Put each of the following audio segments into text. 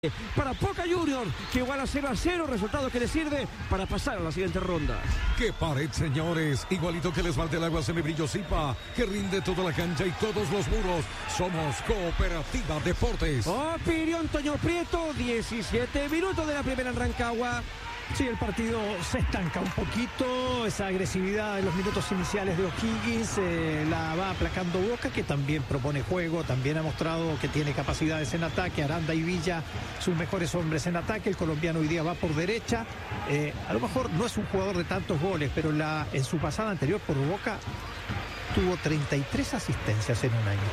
para Boca Juniors, que iguala 0-0, resultado que le sirve para pasar a la siguiente ronda. ¡Qué pared, señores! Igualito que el esmalte del agua semibrillo Zipa, que rinde toda la cancha y todos los muros. Somos Cooperativa Deportes. Opinión Toño Prieto, 17 minutos de la primera en Rancagua. Sí, el partido se estanca un poquito, esa agresividad en los minutos iniciales de O'Higgins la va aplacando Boca, que también propone juego, también ha mostrado que tiene capacidades en ataque. Aranda y Villa, sus mejores hombres en ataque. El colombiano hoy día va por derecha. A lo mejor no es un jugador de tantos goles, pero en su pasada anterior por Boca tuvo 33 asistencias en un año.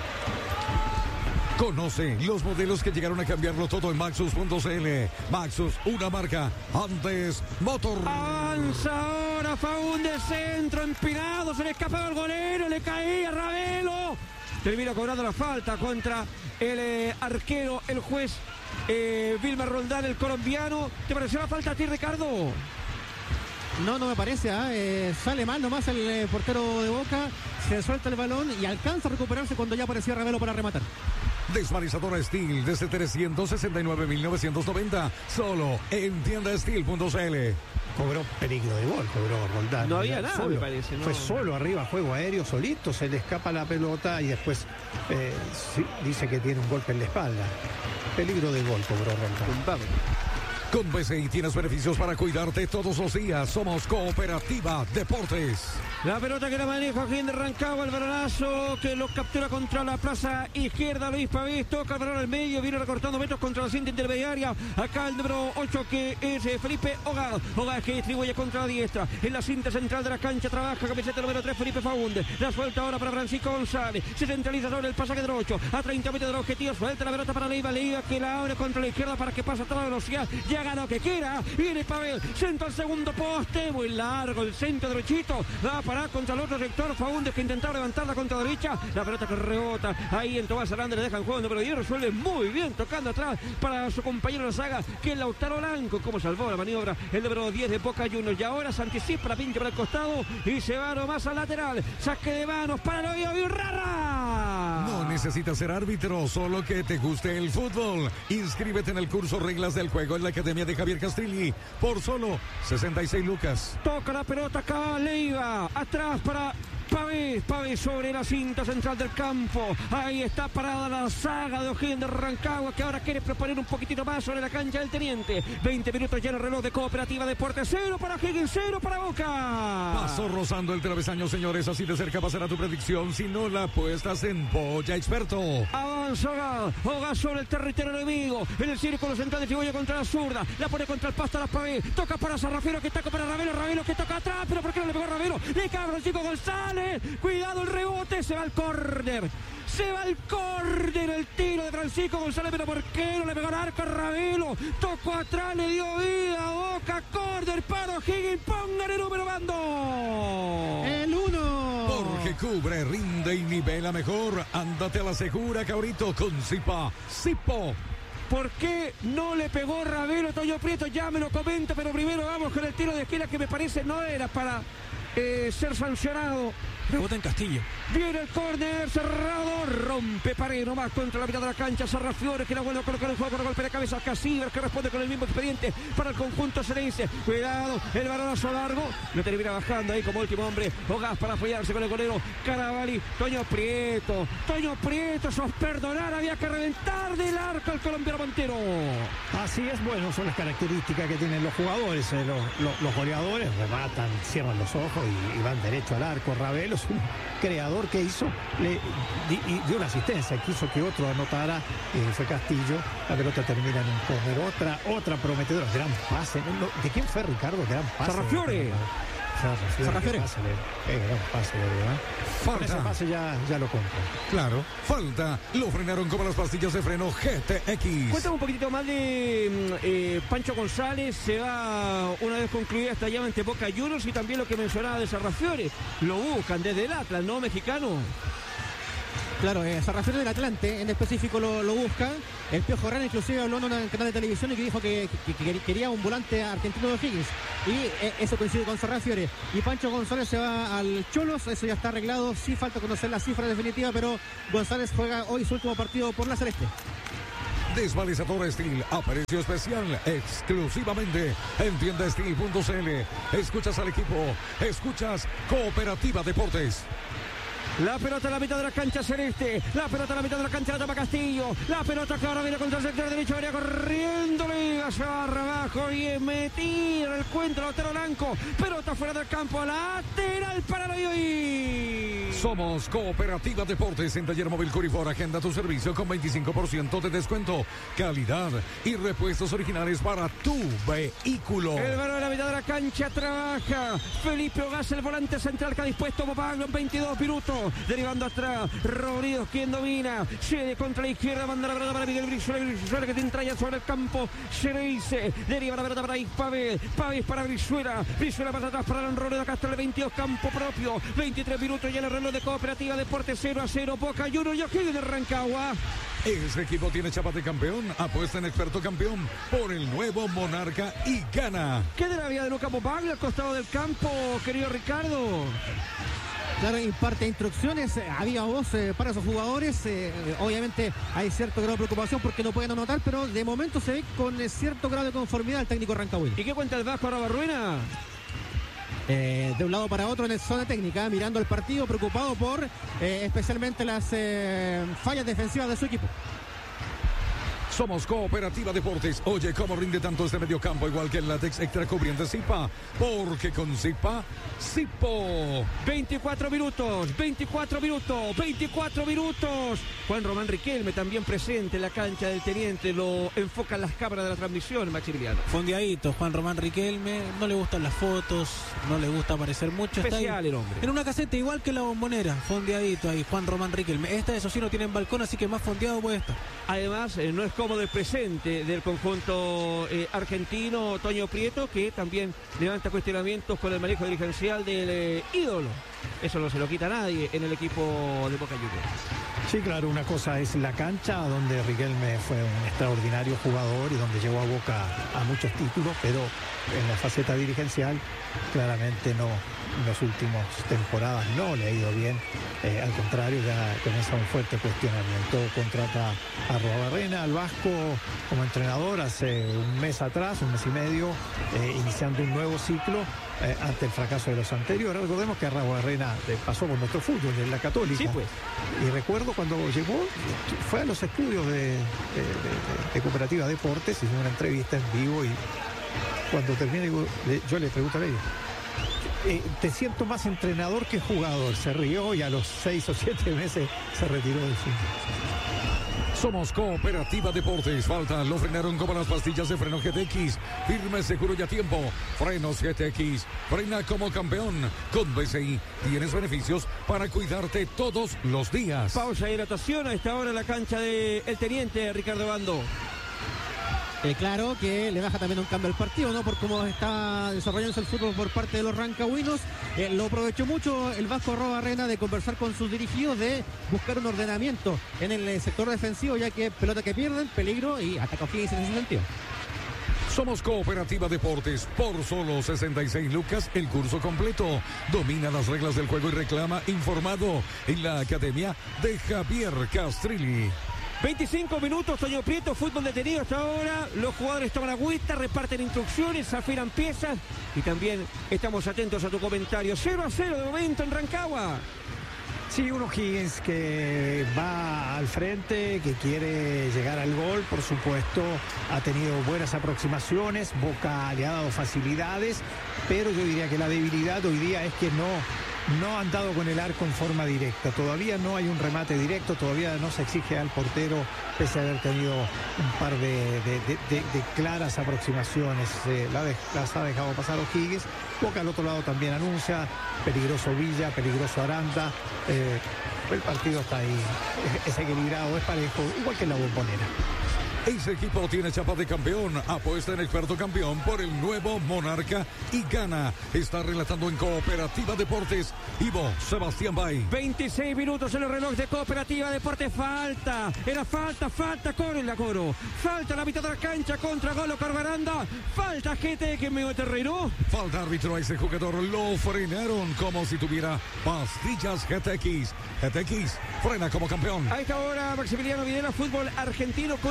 Conoce los modelos que llegaron a cambiarlo todo en Maxus.cl. Maxus, una marca antes motor. Avanza ahora Faúndez, centro empinado, se le escapaba el golero, le caía Ravelo. Termina cobrando la falta contra el arquero, el juez Vilmar Roldán, el colombiano. ¿Te pareció la falta a ti, Ricardo? No me parece, sale mal nomás el portero de Boca, se suelta el balón y alcanza a recuperarse cuando ya apareció Ravelo para rematar. Desvarizadora Steel desde 369.990, solo en tiendasteel.cl. Cobró peligro de gol, cobró Roldán. No había nada, solo, me parece. ¿No? Fue solo arriba, juego aéreo, solito, se le escapa la pelota y después sí, dice que tiene un golpe en la espalda. Peligro de gol cobró Roldán. Con BCI tienes beneficios para cuidarte todos los días. Somos Cooperativa Deportes. La pelota que la maneja O'Higgins de Rancagua, el balonazo que lo captura contra la plaza izquierda. Luis Pavés toca el balón al medio, viene recortando metros contra la cinta intermediaria. Acá el número 8 que es Felipe Ogaz. Ogaz que distribuye contra la diestra. En la cinta central de la cancha trabaja camiseta número 3 Felipe Faúndez. La suelta ahora para Francisco González. Se centraliza sobre el pasaje del 8. A 30 metros del objetivo. Suelta la pelota para Leiva. Leiva que la abre contra la izquierda para que pase a toda velocidad. Ya ganó que quiera. Viene Pavel. Centro al segundo poste. Muy largo el centro derechito. Va a parar contra el otro sector. Faúndez que intentaba levantarla contra derecha. La pelota que rebota. Ahí en Tomás Aranda le dejan juego. Pero Diego resuelve muy bien tocando atrás para su compañero de la saga, que es Lautaro Blanco. Como salvó la maniobra el número 10 de Boca Juniors. Y ahora se anticipa la pincha para el costado y se va nomás al lateral. Saque de manos para el oído Birrarra. No necesitas ser árbitro, solo que te guste el fútbol. Inscríbete en el curso Reglas del Juego en la Academia de Javier Castrilli por solo 66 lucas. Toca la pelota acá, Leiva. Atrás para Pavés sobre la cinta central del campo. Ahí está parada la saga de O'Higgins de Rancagua, que ahora quiere proponer un poquitito más sobre la cancha del Teniente. 20 minutos ya en el reloj de Cooperativa Deportes. 0 para O'Higgins, 0 para Boca. Pasó rozando el travesaño, señores. Así de cerca pasará tu predicción si no la apuestas en Polla Experto. Avanza Ogaz sobre el territorio enemigo. En el círculo central de Cibolla contra la zurda. La pone contra el pasto a las Pavés. Toca para Sarrafiero, que toca para Ravelo. Ravelo que toca atrás. Pero ¿por qué no le pegó a Ravelo? Le cae el chico González. Cuidado el rebote. Se va al córner. Se va al córner el tiro de Francisco González, pero ¿por qué no le pegó al arco a Ravelo? Tocó atrás, le dio vida a Boca. Córner para O'Higgins. Pongan el número, bando. El 1. Porque cubre, rinde y nivela mejor. Ándate a la segura, cabrito, con Zipa. Zipo. ¿Por qué no le pegó Ravelo? Toño Prieto ya me lo comenta, pero primero vamos con el tiro de esquina, que me parece no era para ser sancionado. Rebota en Castillo. Viene el córner cerrado, rompe pared nomás contra la mitad de la cancha. Sarrafiore que la vuelve a colocar en juego con el golpe de cabeza. Casiver que responde con el mismo expediente para el conjunto cerense. Cuidado, el balonazo largo. Lo termina bajando ahí como último hombre Ogaz para apoyarse con el golero Caravalli. Toño Prieto, sos perdonar, había que reventar del arco al colombiano Montero. Así es, bueno, son las características que tienen los jugadores. Los goleadores rematan, cierran los ojos y van derecho al arco. Ravelo es un creador que hizo y dio una asistencia, quiso que otro anotara, fue Castillo. La pelota termina en un córner. Otra prometedora, gran pase. ¿De quién fue, Ricardo? Gran pase. Sarrafiore. Sarrafiore. Gran pase, ¿verdad? Falta. Ese pase ya lo compro. Claro, falta. Lo frenaron como las pastillas de freno GTX. Cuéntame un poquitito más de Pancho González. Se va una vez concluida esta llama entre Boca Juniors, y también lo que mencionaba de Sarrafiore. Lo buscan desde el Atlas, ¿no, mexicano? Claro, Sarrafiore del Atlante en específico lo busca. El Piojo Herrera inclusive habló en un canal de televisión y que dijo que quería un volante argentino de O'Higgins. Y eso coincide con Sarrafiore. Y Pancho González se va al Cholos, eso ya está arreglado. Sí falta conocer la cifra definitiva, pero González juega hoy su último partido por la Celeste. Desvalizador Steel a precio especial, exclusivamente en tiendastil.cl. Escuchas al equipo, escuchas Cooperativa Deportes. La pelota a la mitad de la cancha celeste. La pelota a la mitad de la cancha la toma Castillo. La pelota que ahora viene contra el sector derecho. Área corriéndole hacia abajo. Bien metida el cuento. Lautaro Blanco. Pelota fuera del campo. Lateral para hoy. Somos Cooperativa Deportes en Taller Móvil Curifor. Agenda tu servicio con 25% de descuento. Calidad y repuestos originales para tu vehículo. El balón a la mitad de la cancha trabaja. Felipe Ogaz, el volante central que ha dispuesto Pablo en 22 minutos. Derivando atrás, Rodríguez quien domina, cede contra la izquierda, manda la pelota para Miguel Brizuela que te entraña sobre el campo, se le dice, deriva la pelota para Pavel para Brizuela pasa atrás para Ronaldo Castro, el 22 campo propio, 23 minutos ya el reloj de Cooperativa Deportes 0-0, Boca Juniors y O'Higgins de Rancagua. Este equipo tiene chapa de campeón, apuesta en experto campeón por el nuevo Monarca y gana. ¿Qué de la vía de Luca Popaglia al costado del campo, querido Ricardo? Claro, imparte instrucciones a viva voz para esos jugadores. Obviamente hay cierto grado de preocupación porque no pueden anotar, pero de momento se ve con cierto grado de conformidad el técnico rancagüino. ¿Y qué cuenta el Vasco Arruena? De un lado para otro en la zona técnica, mirando el partido, preocupado por especialmente las fallas defensivas de su equipo. Somos Cooperativa Deportes. Oye, cómo rinde tanto este mediocampo, igual que el látex extra cubriente Zipa. Porque con Zipa, Zipo. 24 minutos. Juan Román Riquelme también presente en la cancha del Teniente. Lo enfocan las cámaras de la transmisión, Maximiliano. Fondeadito, Juan Román Riquelme. No le gustan las fotos, no le gusta aparecer mucho. Especial está ahí, el hombre. en una caseta igual que la Bombonera. Fondeadito ahí, Juan Román Riquelme. Eso sí no tienen balcón, así que más fondeado puede estar. Además, no es cómodo el presente del conjunto argentino, Toño Prieto, que también levanta cuestionamientos con el manejo dirigencial del ídolo. Eso no se lo quita nadie en el equipo de Boca Juniors. Sí, claro, una cosa es la cancha, donde Riquelme fue un extraordinario jugador y donde llevó a Boca a muchos títulos, pero en la faceta dirigencial claramente no. En las últimas temporadas no le ha ido bien, al contrario, ya comienza un fuerte cuestionamiento. Contrata a Arruabarrena, al Vasco, como entrenador hace un mes atrás, un mes y medio, iniciando un nuevo ciclo ante el fracaso de los anteriores. Recordemos que Arruabarrena pasó por nuestro fútbol en la Católica. Sí, pues. Y recuerdo cuando llegó, fue a los estudios de Cooperativa Deportes, hizo una entrevista en vivo y cuando termina yo le pregunto a ellos, te siento más entrenador que jugador. Se rió y a los 6 o 7 meses se retiró del fútbol. Somos Cooperativa Deportes. Falta, lo frenaron como las pastillas de freno GTX. Firme, seguro y a tiempo. Frenos GTX. Frena como campeón. Con BCI tienes beneficios para cuidarte todos los días. Pausa y hidratación a esta hora en la cancha del Teniente, Ricardo Bando. Claro que le baja también un cambio al partido, ¿no? Por cómo está desarrollándose el fútbol por parte de los rancagüinos. Lo aprovechó mucho el Vasco Arruabarrena de conversar con sus dirigidos, de buscar un ordenamiento en el sector defensivo, ya que pelota que pierden, peligro y ataca O'Higgins en ese sentido. Somos Cooperativa Deportes. Por solo 66 lucas, el curso completo. Domina las reglas del juego y reclama informado en la academia de Javier Castrilli. 25 minutos, Toño Prieto, fútbol detenido hasta ahora. Los jugadores toman agüita, reparten instrucciones, afinan piezas y también estamos atentos a tu comentario. 0-0 de momento en Rancagua. Sí, un O'Higgins que va al frente, que quiere llegar al gol, por supuesto, ha tenido buenas aproximaciones, Boca le ha dado facilidades, pero yo diría que la debilidad hoy día es que no han dado con el arco en forma directa. Todavía no hay un remate directo, todavía no se exige al portero, pese a haber tenido un par de claras aproximaciones. Las ha dejado pasar O'Higgins. Boca al otro lado también anuncia, peligroso Villa, peligroso Aranda. El partido está ahí, es equilibrado, es parejo, igual que en la Bombonera. Ese equipo tiene chapa de campeón. Apuesta en experto campeón por el nuevo Monarca y gana. Está relatando en Cooperativa Deportes Ivo Sebastián Bay. 26 minutos en el reloj de Cooperativa Deportes. Falta. Era falta. Corre la Coro. Falta la mitad de la cancha contra Golo Carbaranda. Falta GT que me Terrero. Falta árbitro a ese jugador. Lo frenaron como si tuviera pastillas GTX. GTX frena como campeón. A esta hora Maximiliano Videla, fútbol argentino con chileno en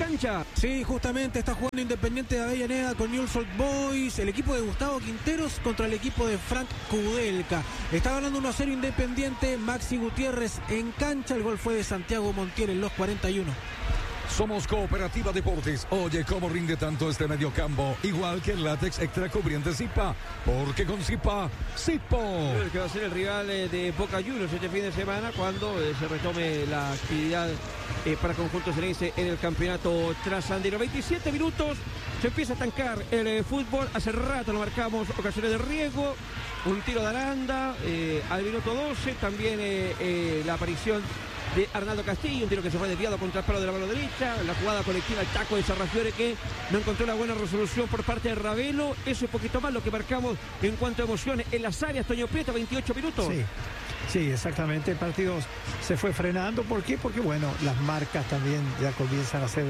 cancha. Sí, justamente está jugando Independiente de Avellaneda con Newell's Old Boys, el equipo de Gustavo Quinteros contra el equipo de Frank Kudelka. Está ganando 1-0 Independiente, Maxi Gutiérrez en cancha, el gol fue de Santiago Montiel en los 41. Somos Cooperativa Deportes. Oye, cómo rinde tanto este mediocampo. Igual que el látex extra cubriente Zipa. Porque con Zipa, Zipo. El que va a ser el rival de Boca Juniors este fin de semana cuando se retome la actividad para conjunto Ceneice en el campeonato trasandino. 27 minutos, se empieza a estancar el fútbol. Hace rato lo marcamos, ocasiones de riesgo. Un tiro de Aranda al minuto 12. También la aparición de Arnaldo Castillo, un tiro que se fue desviado contra el palo de la mano derecha, la jugada colectiva, el taco de Sarrafiore que no encontró la buena resolución por parte de Ravelo. Eso es poquito más lo que marcamos en cuanto a emociones en las áreas. Toño Prieto, 28 minutos. Sí, exactamente, el partido se fue frenando. ¿Por qué? Porque bueno, las marcas también ya comienzan a ser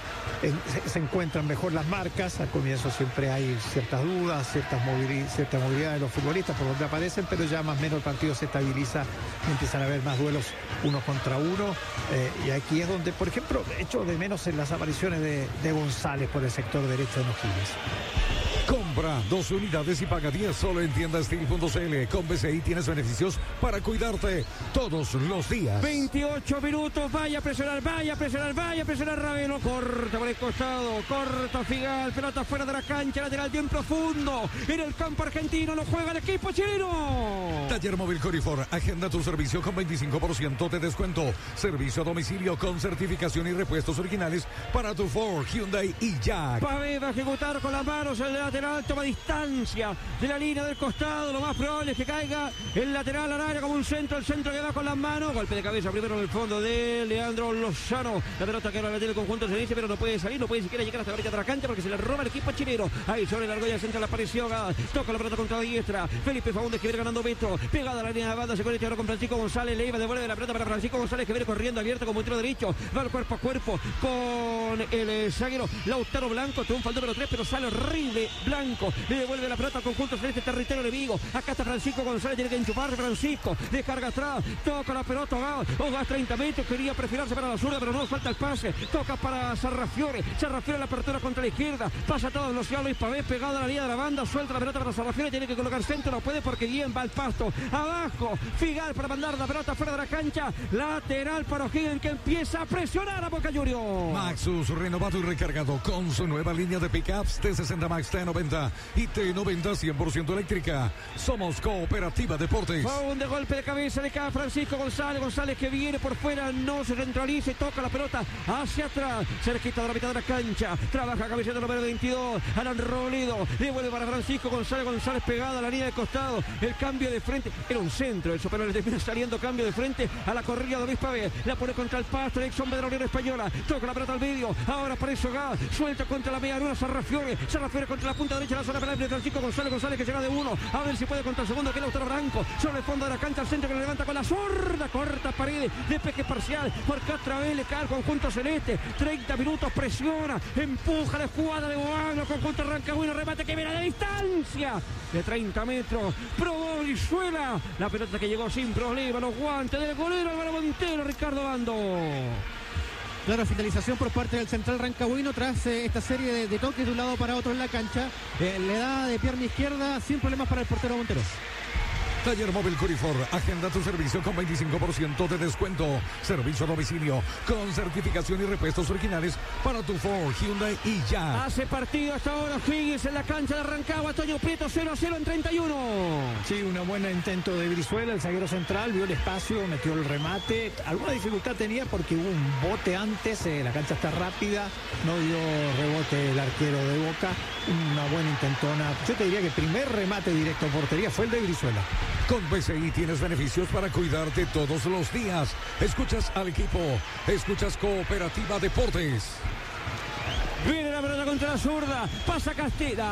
se encuentran mejor las marcas. Al comienzo siempre hay ciertas dudas, cierta movilidad de los futbolistas por donde aparecen, pero ya más o menos el partido se estabiliza, empiezan a haber más duelos uno contra uno, y aquí es donde, por ejemplo, echo de menos en las apariciones de González por el sector derecho de O'Higgins. Compra 2 unidades y paga 10 solo en tiendastil.cl. Con BCI tienes beneficios para cuidarte todos los días. 28 minutos, vaya a presionar Ravelo, corta por el costado, corta Figal, pelota fuera de la cancha, lateral bien profundo, en el campo argentino lo juega el equipo chileno. Taller Móvil Corifor, agenda tu servicio con 25% de descuento, servicio a domicilio con certificación y repuestos originales para tu Ford, Hyundai y Jack. Pavé va a ejecutar con las manos el lateral, toma distancia de la línea del costado, lo más probable es que caiga el lateral al área como un centro, el centro que va con las manos, golpe de cabeza primero en el fondo de Leandro Lozano, la pelota que ahora la tiene el conjunto se dice, pero no puede salir, no puede siquiera llegar hasta la orilla de la cancha porque se le roba el equipo chileno. Ahí sobre la argolla central apareció Gad, toca la pelota contra la diestra, Felipe Faúndez que viene ganando metro, pegada a la línea de banda, se conecta ahora con Francisco González, le iba, devuelve la pelota para Francisco González que viene corriendo abierto como un tiro derecho, va al cuerpo a cuerpo con el zaguero Lautaro Blanco, triunfa el número 3, pero sale horrible Blanco, le devuelve la pelota al conjunto celeste territorio de Vigo, acá está Francisco González, tiene que enchufarse Francisco, descarga atrás, toca la pelota Gad, 30 metros, quería perfilarse para la zurda, pero no, falta el pase, toca para Sarrafiore la apertura contra la izquierda, pasa toda velocidad Luis Pavés, pegado a la línea de la banda, suelta la pelota para Sarrafiore, tiene que colocar centro, no puede porque bien va al pasto, abajo, Figal para mandar la pelota fuera de la cancha, lateral para O'Higgins que empieza a presionar a Boca Juniors. Maxus, renovado y recargado con su nueva línea de pickups T60 Max, T90 y T90 100% eléctrica. Somos Cooperativa Deportes. Un de golpe de cabeza de cada Francisco González que viene por fuera, no se centraliza y toca la pelota hacia atrás, cerquita de la mitad de la cancha, trabaja cabecita número 22, Alan Robledo, devuelve para Francisco González pegada a la línea de costado, el cambio de frente, era un centro eso, pero le termina saliendo cambio de frente a la corrida de Luis Pavés, la pone contra el pasto, el ex hombre de la Unión Española, toca la pelota al medio, ahora aparece Gad, suelta contra la media luna Sarrafiore contra la punta derecha de la zona penal de Francisco González que llega de uno, a ver si puede contra el segundo que es Lautaro Blanco, sobre el fondo de la cancha, al centro que le levanta con la zurda, corta Paredes, despeje parcial, por otra vez le cae al conjunto celeste, 30 minutos, presiona, empuja la jugada de Boano, el conjunto rancagüino, remate que viene de distancia, de 30 metros, probó Brizuela, la pelota que llegó sin problema, los guantes del golero Álvaro Montero, Ricardo Bando. Claro, finalización por parte del central rancagüino tras esta serie de toques de un lado para otro en la cancha, le da de pierna izquierda sin problemas para el portero Montero. Taller Móvil Corifor, agenda tu servicio con 25% de descuento, servicio a domicilio con certificación y repuestos originales para tu Ford, Hyundai y Jack. Hace partido hasta ahora Higgins en la cancha de Rancagua, Toño Prieto 0-0 en 31. Sí, un buen intento de Brizuela, el zaguero central, vio el espacio, metió el remate, alguna dificultad tenía porque hubo un bote antes, la cancha está rápida, no dio rebote el arquero de Boca, una buena intentona, yo te diría que el primer remate directo a portería fue el de Brizuela. Con BCI tienes beneficios para cuidarte todos los días. Escuchas al equipo, escuchas Cooperativa Deportes. Viene la pelota contra la zurda, pasa Castillo,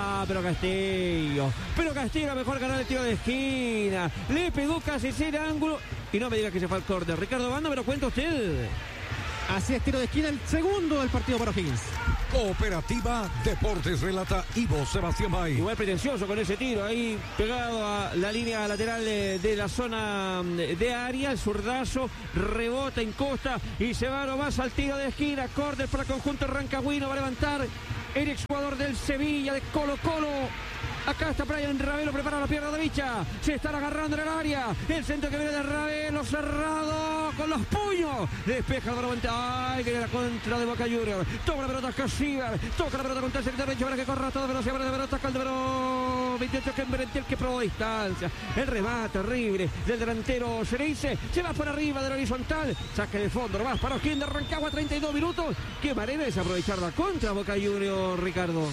pero Castillo mejor ganar el tiro de esquina, le pegó casi sin ángulo y no me diga que se fue al córner. Ricardo Banda, me lo cuenta usted. Así es, tiro de esquina, el segundo del partido para O'Higgins. Cooperativa Deportes, relata Ivo Sebastián Bay. Igual pretencioso con ese tiro ahí pegado a la línea lateral de la zona de área. El zurdazo rebota en costa y se va nomás al tiro de esquina. Córner para el conjunto rancagüino. Va a levantar el exjugador del Sevilla, de Colo Colo. Acá está Brian Ravelo, prepara la pierna derecha. Se están agarrando en el área. El centro que viene de Ravelo, cerrado con los puños. Despeja el balón. Ay, que la contra de Boca Juniors. Toma la pelota Casíbar. Toca la pelota contra el sector derecho para que corra toda velocidad. Para la pelota Calderón. 28 que Merentiel que probó distancia. El remate terrible del delantero Cereice. Se va por arriba del horizontal. Saque de fondo. Nomás para O'Higgins de Rancagua, 32 minutos. Qué manera es aprovechar la contra Boca Juniors, Ricardo.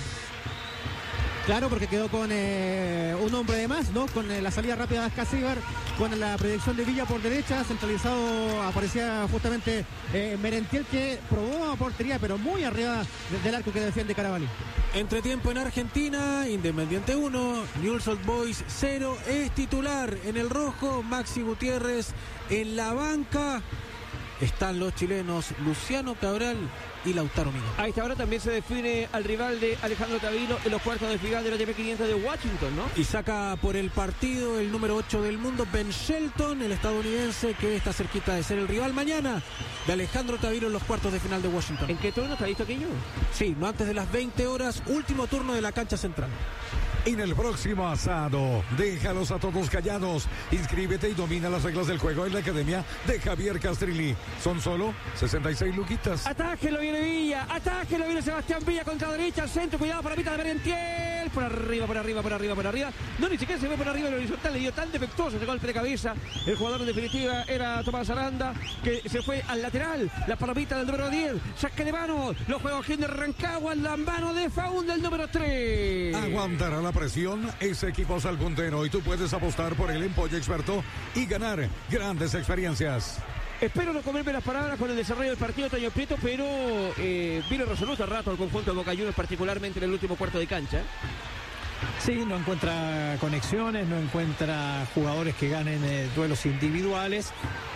Claro, porque quedó con un hombre de más, ¿no? Con la salida rápida de Ascasíbar, con la proyección de Villa por derecha, centralizado aparecía justamente Merentiel, que probó a portería, pero muy arriba del arco que defiende Carabalí. Entretiempo en Argentina, Independiente 1, Newell's Old Boys 0, es titular en el rojo, Maxi Gutiérrez en la banca. Están los chilenos Luciano Cabral y Lautaro Miguel. A esta hora también se define al rival de Alejandro Tavilo en los cuartos de final del ATP 500 de Washington, ¿no? Y saca por el partido el número 8 del mundo, Ben Shelton, el estadounidense, que está cerquita de ser el rival mañana de Alejandro Tavilo en los cuartos de final de Washington. ¿En qué turno está listo aquello? Sí, no antes de las 20 horas, último turno de la cancha central. En el próximo asado, déjalos a todos callados. Inscríbete y domina las reglas del juego en la academia de Javier Castrilli. Son solo 66 luquitas. Atájelo, viene Villa. Atájelo, viene Sebastián Villa contra la derecha, al centro. Cuidado para la mitad de Merentiel. Por arriba, por arriba, por arriba, por arriba. No, ni siquiera se ve por arriba el horizontal. Le dio tan defectuoso ese golpe de cabeza. El jugador en definitiva era Tomás Aranda, que se fue al lateral. La palomita del número 10. Saque de mano. Lo juega O'Higgins de Rancagua en la mano de Faúnd del número 3. Aguantará la presión ese equipo salpuntero y tú puedes apostar por él en Pollo Experto y ganar grandes experiencias. Espero no comerme las palabras con el desarrollo del partido, Toño Prieto, pero vino resoluto al rato el conjunto de Boca Juniors, particularmente en el último cuarto de cancha. Sí, no encuentra conexiones, no encuentra jugadores que ganen duelos individuales.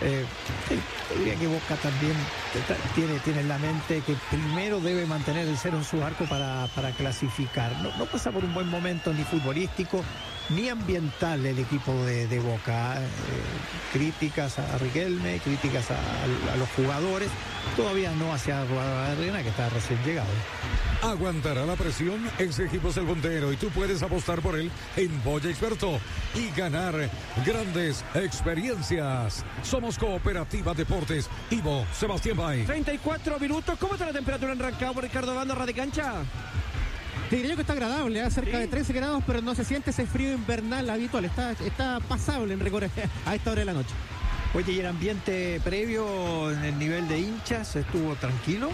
Diría que Boca también tiene en la mente que primero debe mantener el cero en su arco para clasificar. No pasa por un buen momento ni futbolístico ni ambiental el equipo de Boca. Críticas a Riquelme, críticas a los jugadores, todavía no hacia Rueda, que está recién llegado. Aguantará la presión ese equipo salpuntero y tú puedes apostar por él en Pollo Experto y ganar grandes experiencias. Somos Cooperativa Deportes. Ivo Sebastián Bay. 34 minutos. ¿Cómo está la temperatura en Rancagua, Ricardo Banda, ras de cancha? Te diría yo que está agradable, cerca de 13 grados, pero no se siente ese frío invernal habitual. Está pasable en rigor a esta hora de la noche. Oye, ¿y el ambiente previo en el nivel de hinchas estuvo tranquilo?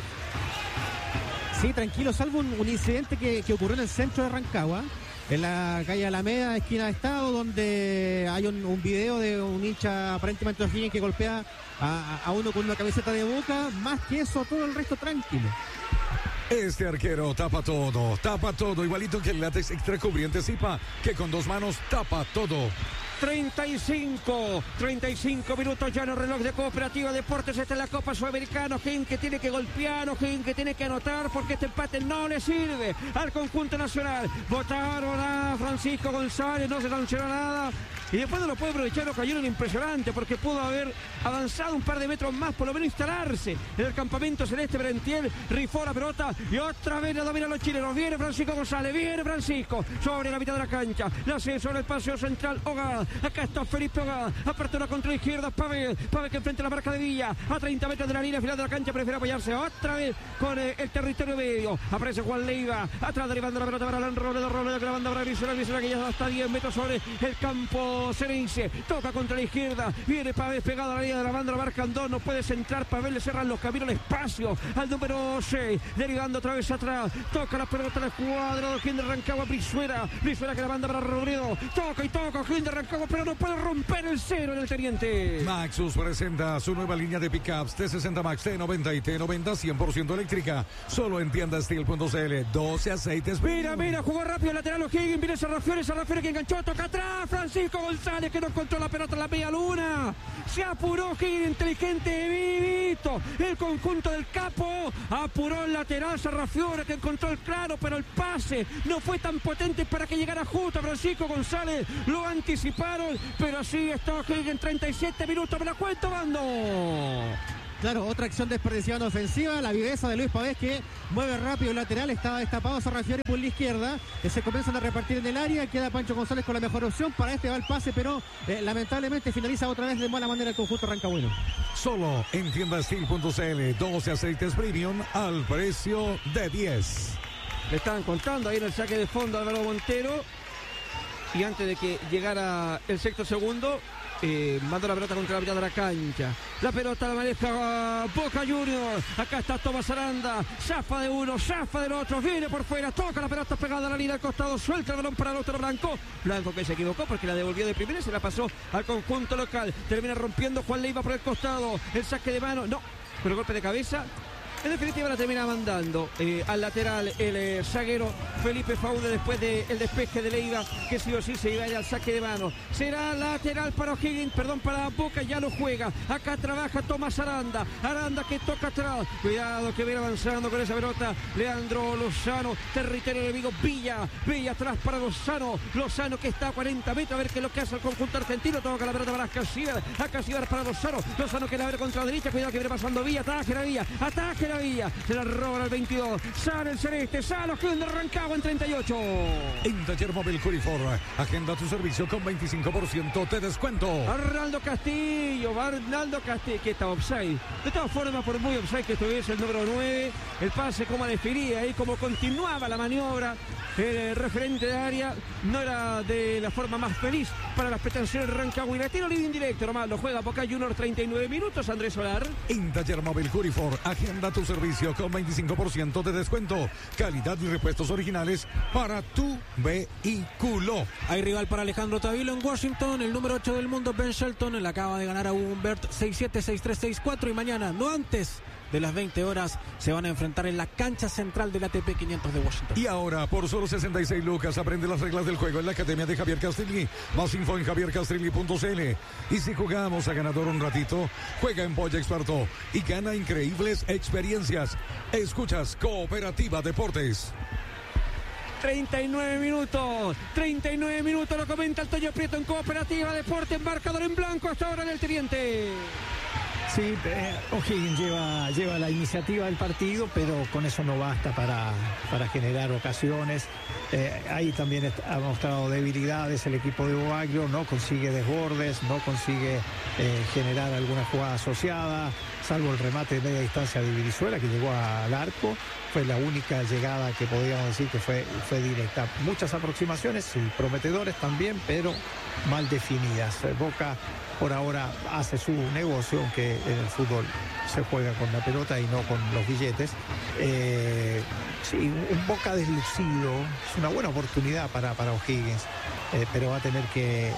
Sí, tranquilo, salvo un incidente que ocurrió en el centro de Rancagua, en la calle Alameda, esquina de Estado, donde hay un video de un hincha aparentemente de O'Higgins que golpea a uno con una camiseta de Boca. Más que eso, todo el resto tranquilo. Este arquero tapa todo, igualito que el látex extra cubriente Zipa, que con dos manos tapa todo. 35 minutos ya en el reloj de Cooperativa Deportes. Esta es la Copa Sudamericana. O'Higgins que tiene que golpear, O'Higgins que tiene que anotar, porque este empate no le sirve al conjunto nacional. Votaron a Francisco González, no se sancionó nada. Y después no lo puede aprovechar O'Higgins, impresionante, porque pudo haber avanzado un par de metros más, por lo menos instalarse en el campamento celeste. Merentiel rifó la pelota y otra vez la dominan los chilenos. Viene Francisco González, viene Francisco sobre la mitad de la cancha, la hace sobre el paseo central Ogada. Acá está Felipe Ogada, apertura contra la izquierda, Pavel que enfrenta la marca de Villa a 30 metros de la línea final de la cancha, prefiere apoyarse otra vez con el territorio medio. Aparece Juan Leiva, atrás derivando la pelota para Alan Robledo que la manda para Brizuela que ya está hasta 10 metros sobre el campo Cerense, toca contra la izquierda, viene Pavel pegado a la línea de la banda, la marca Andón, no puede centrar, Pavel le cerran los caminos, el espacio al número 6, derivando otra vez atrás, toca la pelota a la escuadra de O'Higgins de Rancagua, Brizuela que la manda para Robledo, toca O'Higgins de Rancagua, Rancagua, pero no puede romper el cero en el Teniente. Maxus presenta su nueva línea de pickups T60 Max, T90 y T90 100% eléctrica. Solo en tiendasteel.cl. 12 aceites. Mira, jugó rápido el lateral O'Higgins. Viene Sarrafiore que enganchó, toca atrás. Francisco González que no encontró la pelota en la media luna. Se apuró O'Higgins, inteligente, vivito. El conjunto del Capo apuró el lateral. Sarrafiore que encontró el claro, pero el pase no fue tan potente para que llegara justo a Francisco González. Lo anticiparon, pero así está O'Higgins. 37 minutos, me la cuento, Bando. Claro, otra acción desperdiciada ofensiva, la viveza de Luis Pavés que mueve rápido el lateral, estaba destapado Sarrafiore por la izquierda, se comienzan a repartir en el área, queda Pancho González con la mejor opción, para este va el pase, pero lamentablemente finaliza otra vez de mala manera el conjunto rancagüino. Solo en tiendasteel.cl. 12 aceites premium al precio de 10. Le estaban contando ahí en el saque de fondo a Álvaro Montero, y antes de que llegara el sexto segundo, manda la pelota contra la mitad de la cancha. La pelota la maneja Boca Juniors. Acá está Tomás Aranda. Zafa de uno, zafa del otro. Viene por fuera, toca la pelota pegada a la línea al costado. Suelta el balón para el otro Blanco. Blanco que se equivocó porque la devolvió de primera y se la pasó al conjunto local. Termina rompiendo Juan Leiva por el costado. El saque de mano, no, pero el golpe de cabeza. En definitiva la termina mandando al lateral el zaguero Felipe Faunde después del despeje de Leiva, que sí o sí se iba a ir al saque de mano. Será lateral para O'Higgins, para Boca, ya lo juega. Acá trabaja Tomás Aranda. Aranda que toca atrás. Cuidado que viene avanzando con esa pelota Leandro Lozano. Territorio enemigo Villa atrás para Lozano que está a 40 metros. A ver qué es lo que hace el conjunto argentino. Toca la pelota para Casibar para Lozano que la abre contra la derecha. Cuidado que viene pasando Villa. Ataque la Villa, se la roban al 22, sale el celeste, sale O'Higgins de Rancagua en 38. En Taller Móvil Curifor, agenda tu servicio con 25% de descuento. Arnaldo Castillo, que está offside. De todas formas, por muy offside que estuviese el número 9, el pase como definía y como continuaba la maniobra, el referente de área no era de la forma más feliz para las pretensiones de Rancagua. Y tiro libre indirecto, nomás lo juega Boca Juniors, 39 minutos, Andrés Solar. En Taller Móvil Curifor, agenda tu servicio con 25% de descuento. Calidad y repuestos originales para tu vehículo. Hay rival para Alejandro Tavilo en Washington. El número 8 del mundo, Ben Shelton, le acaba de ganar a Humbert 6-7, 6-3, 6-4. Y mañana, no antes de las 20 horas, se van a enfrentar en la cancha central del ATP 500 de Washington. Y ahora, por solo 66 lucas, aprende las reglas del juego en la Academia de Javier Castrilli. Más info en javiercastrilli.cl. Y si jugamos a ganador un ratito, juega en Polla Experto y gana increíbles experiencias. Escuchas Cooperativa Deportes. 39 minutos, lo comenta el Toño Prieto en Cooperativa Deportes, marcador en blanco hasta ahora en el Teniente. Sí, O'Higgins lleva la iniciativa del partido, pero con eso no basta para generar ocasiones. Ahí también ha mostrado debilidades el equipo de Boaglio, no consigue desbordes, no consigue generar alguna jugada asociada, salvo el remate de media distancia de Virizuela que llegó al arco. Fue la única llegada que podríamos decir que fue directa. Muchas aproximaciones y prometedores también, pero mal definidas. Boca por ahora hace su negocio, aunque en el fútbol se juega con la pelota y no con los billetes. Sí, un Boca deslucido, es una buena oportunidad para O'Higgins, pero van a tener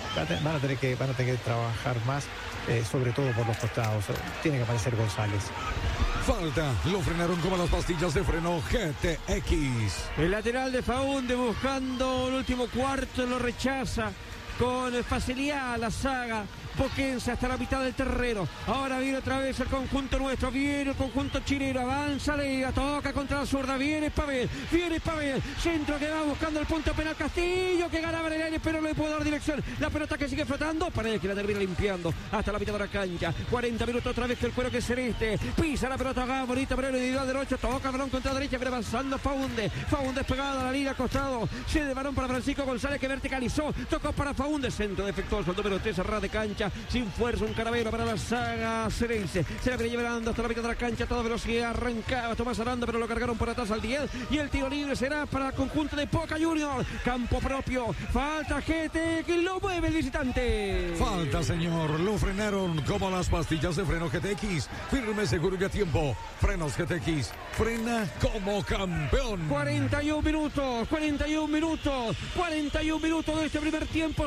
que trabajar más, sobre todo por los costados. Tiene que aparecer González. Falta, lo frenaron como las pastillas de freno GTX. El lateral de Faunde buscando el último cuarto, lo rechaza con facilidad la saga boquense hasta la mitad del terreno. Ahora viene otra vez el conjunto nuestro, viene el conjunto chileno, avanza Leiva, toca contra la zurda, viene Pavel, centro que va buscando el punto penal Castillo, que ganaba en el aire, pero no le puede dar dirección. La pelota que sigue flotando, Paredes que la termina limpiando hasta la mitad de la cancha. 40 minutos otra vez que el cuero que es celeste, pisa la pelota acá, bonita pero individual del 8, toca el balón contra la derecha, pero avanzando Faunde despegada a la línea, costado, cede el balón para Francisco González que verticalizó, tocó para Faunde, centro defectuoso, número 3, cerrada de cancha, sin fuerza, un Caravelo para la saga cerense, se la viene llevando hasta la mitad de la cancha, toda velocidad, arrancaba Tomás Aranda, pero lo cargaron por atrás al 10, y el tiro libre será para el conjunto de Boca Juniors, campo propio, falta GT, que lo mueve el visitante. Falta, señor, lo frenaron como las pastillas de freno GTX, firme, seguro y a tiempo. Frenos GTX, frena como campeón. 41 minutos de este primer tiempo,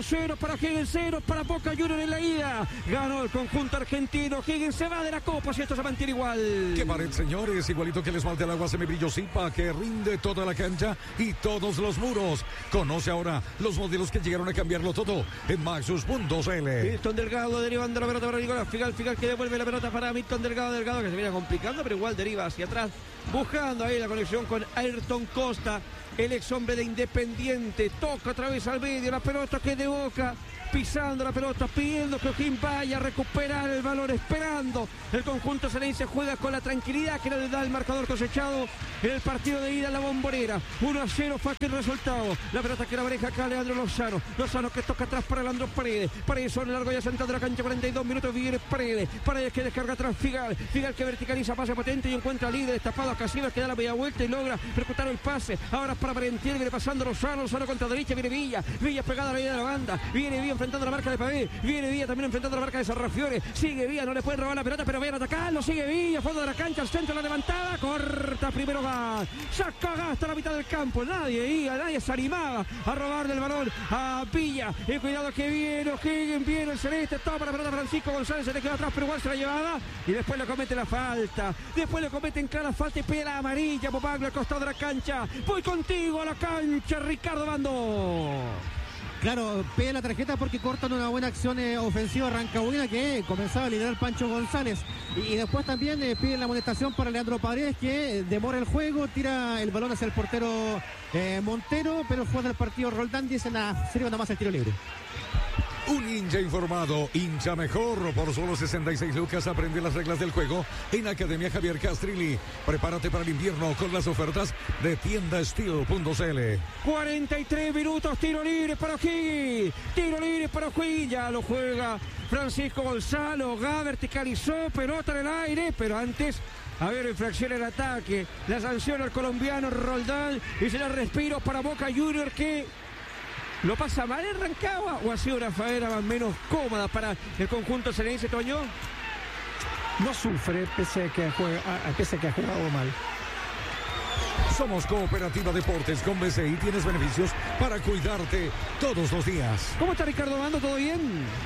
0 para Higgins, 0 para Boca Juniors en la ida. Ganó el conjunto argentino. Higgins se va de la Copa si esto se mantiene igual. Qué pared, señores, igualito que el esmalte al agua semibrillosipa que rinde toda la cancha y todos los muros. Conoce ahora los modelos que llegaron a cambiarlo todo en Maxus.cl. Milton Delgado derivando la pelota para Nicolás Figal que devuelve la pelota para Milton Delgado que se viene complicando, pero igual deriva hacia atrás, buscando ahí la conexión con Ayrton Costa, el ex hombre de Independiente. Toca otra vez al medio, la pelota que es de Boca, pisando la pelota, pidiendo que O'Higgins vaya a recuperar el balón, esperando. El conjunto ceneice juega con la tranquilidad que le da el marcador cosechado en el partido de ida en la Bombonera. 1-0 fue aquel resultado. La pelota que la maneja acá Leandro Lozano que toca atrás para Leandro Paredes sobre el largo ya central de la cancha, 42 minutos, viene Paredes que descarga atrás Figal que verticaliza, pase potente y encuentra líder destapado a Casillas, que da la media vuelta y logra recuperar el pase. Ahora para Parentier, viene pasando Lozano contra derecha, viene Villa pegada a la línea de la banda, viene Villa enfrentando la marca de Pavé, viene Villa también enfrentando la marca de Sarrafiore, sigue Villa, no le pueden robar la pelota, pero vayan a atacarlo, sigue Villa, fondo de la cancha, al centro, la levantada, corta primero Gas, saca Gas hasta la mitad del campo, nadie se animaba a robarle el balón a Villa, y cuidado que viene O'Higgins, viene el celeste, toma la pelota Francisco González, se le queda atrás, pero igual se la llevaba, y después le comete la falta, después le cometen clara falta y pega la amarilla, Popaglo al costado de la cancha, voy contigo a la cancha, Ricardo Bando. Claro, pide la tarjeta porque cortan una buena acción ofensiva Rancagüina que comenzaba a liderar Pancho González. Y después también piden la amonestación para Leandro Paredes que demora el juego, tira el balón hacia el portero Montero, pero el jugador del partido Roldán dice nada, sería nada más el tiro libre. Un hincha informado, hincha mejor. Por solo 66 lucas aprende las reglas del juego en Academia Javier Castrilli. Prepárate para el invierno con las ofertas de tiendasteel.cl. 43 minutos, tiro libre para O'Higgins. Ya lo juega Francisco Gonzalo. Gá verticalizó, pelota en el aire, pero antes... A ver, infracción en ataque. La sanción al colombiano Roldán. Y se la respiro para Boca Juniors que... ¿Lo pasa mal en Rancagua o ha sido una faena más o menos cómoda para el conjunto ceneice, Toño? No sufre pese a que ha jugado mal. Somos Cooperativa Deportes con BCI. Tienes beneficios para cuidarte todos los días. ¿Cómo está Ricardo Bando? ¿Todo bien?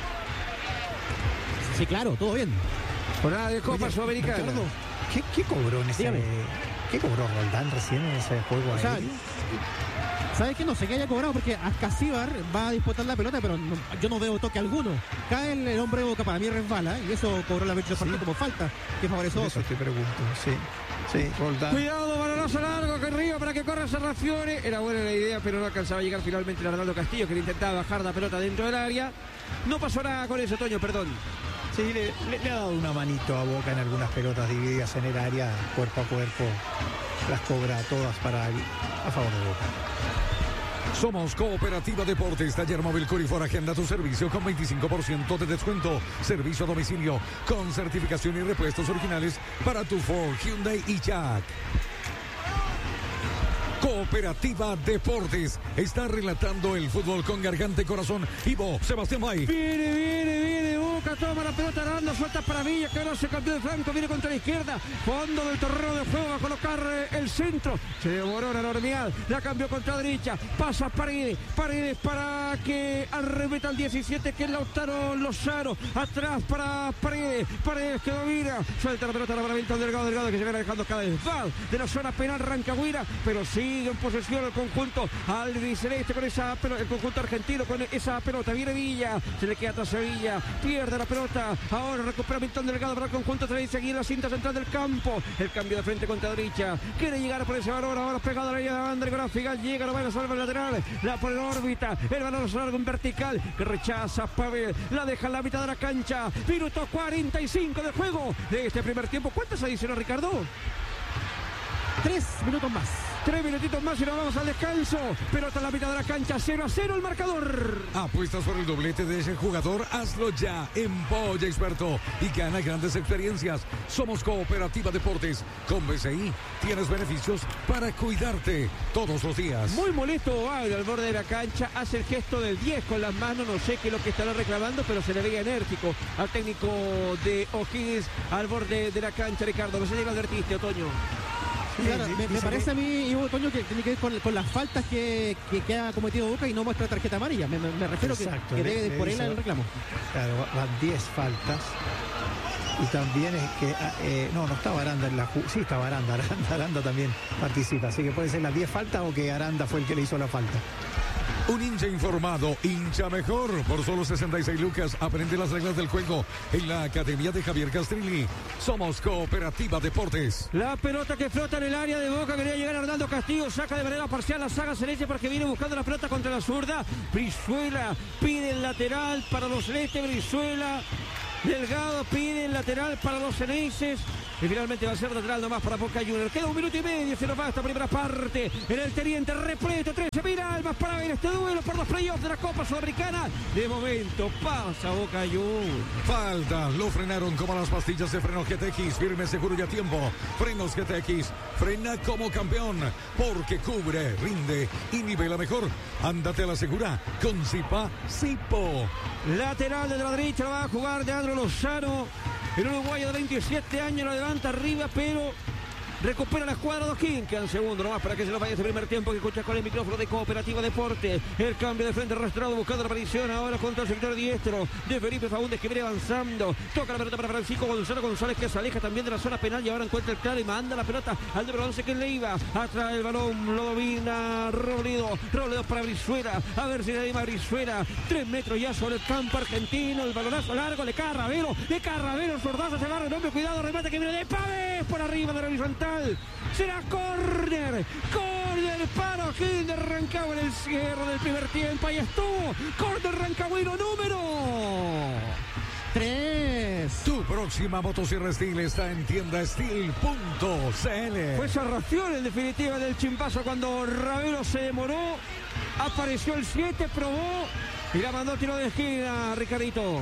Sí, claro, todo bien. Jornada de Copa Sudamericana. Ricardo, ¿qué cobró en ese? ¿Qué cobró Roldán recién en ese juego aéreo? ¿Sabes qué? No sé qué haya cobrado porque Ascasíbar va a disputar la pelota, pero yo no veo toque alguno. Cae el hombre de Boca, para mí resbala, y eso cobró la fecha como falta, que favoreció. Eso te pregunto, sí, Roldán. Cuidado, balonazo largo, que arriba para que corra Sarrafiore. Era buena la idea, pero no alcanzaba a llegar finalmente Leonardo Castillo, que le intentaba bajar la pelota dentro del área. No pasó nada con eso, Toño, perdón. Sí, le ha dado una manito a Boca en algunas pelotas divididas en el área, cuerpo a cuerpo. Las cobra todas a favor de Boca. Somos Cooperativa Deportes, taller móvil Curifor, agenda tu servicio con 25% de descuento, servicio a domicilio con certificación y repuestos originales para tu Ford, Hyundai y Jack. Cooperativa Deportes está relatando el fútbol con garganta y corazón. Ivo Sebastián May. Viene Boca, toma la pelota, dando suelta para Villa, que no se cambió de flanco, viene contra la izquierda, fondo del terreno de juego, a colocar el centro, se demoró la enormidad, la cambió contra la derecha, pasa Paredes para que arremeta al 17, que es Lautaro Lozano, atrás para Paredes que domina, suelta la pelota para Milton Delgado que se viene dejando cada vez más de la zona penal Rancagüina, pero sigue en posesión el conjunto albiceleste con esa pelota, el conjunto argentino con esa pelota, viene Villa, se le queda atrás a Villa, pierde la pelota, ahora recupera Milton Delgado para el conjunto, trae seguir la cinta central del campo, el cambio de frente contra derecha, quiere llegar por ese balón, ahora pegado a la línea de banda, Nicolás Figal llega, lo va a salvar el lateral, la pone en órbita, el balón es largo en vertical, que rechaza Pavel, la deja en la mitad de la cancha, minuto 45 de juego de este primer tiempo. ¿Cuántas adicionó, Ricardo? 3 minutos más. 3 minutitos más y nos vamos al descanso. Pelota en la mitad de la cancha, 0-0 el marcador. ¿Apuestas por el doblete de ese jugador? Hazlo ya en Polla Experto y gana grandes experiencias. Somos Cooperativa Deportes. Con BCI tienes beneficios para cuidarte todos los días. Muy molesto al borde de la cancha, hace el gesto del 10 con las manos, no sé qué es lo que estará reclamando, pero se le veía enérgico al técnico de O'Higgins al borde de la cancha, Ricardo. No sé si lo advertiste, Otoño. Claro, me parece a mí, Ivo Toño, que tiene que ver con las faltas que ha cometido Boca y no muestra tarjeta amarilla. Me refiero Exacto, que debe por él el reclamo. Claro, van 10 faltas. Y también es que, no estaba Aranda en la sí estaba Aranda también participa, así que puede ser las 10 faltas o que Aranda fue el que le hizo la falta. Un hincha informado, hincha mejor. Por solo 66 lucas, aprende las reglas del juego en la Academia de Javier Castrilli. Somos Cooperativa Deportes. La pelota que flota en el área de Boca, quería llegar Arnaldo Castillo, saca de manera parcial la saga celeste porque viene buscando la pelota contra la zurda. Brizuela pide el lateral para los celestes, Brizuela. Delgado pide el lateral para los ceneices. Y finalmente va a ser lateral nomás para Boca Juniors. Queda 1 minuto y medio, se nos va esta primera parte. En el Teniente repleto, 13.000 almas para ver este duelo por los playoffs de la Copa Sudamericana. De momento pasa Boca Juniors. Falta, lo frenaron como las pastillas de freno GTX. Firme, seguro y a tiempo. Frenos GTX, frena como campeón. Porque cubre, rinde y nivela mejor. Ándate a la segura con Zipa Zipo. Lateral de la derecha la va a jugar Leandro Lozano. El uruguayo de 27 años lo levanta arriba, pero recupera la escuadra de O'Higgins. Quedan segundos nomás para que se nos vaya este primer tiempo que escucha con el micrófono de Cooperativa Deporte. El cambio de frente arrastrado buscando la aparición ahora contra el sector diestro de Felipe Faúndez que viene avanzando. Toca la pelota para Francisco Gonzalo González que se aleja también de la zona penal y ahora encuentra el claro y manda la pelota al número 11 que le iba. Atrás el balón lo domina Robledo para Brizuela. A ver si le anima Brizuela. 3 metros ya sobre el campo argentino. El balonazo largo le cae a Ravelo. El sordazo se va el hombre. Cuidado, remate que viene de Pávez por arriba de la horizontal. Será córner para O'Higgins de Rancagua en el cierre del primer tiempo. Ahí estuvo, córner rancagüino número 3. Tu próxima motosierra Steel está en tienda Steel.cl. Fue esa ración en definitiva del chimpazo cuando Ravelo se demoró. Apareció el 7, probó y la mandó tiro de esquina, Ricardito.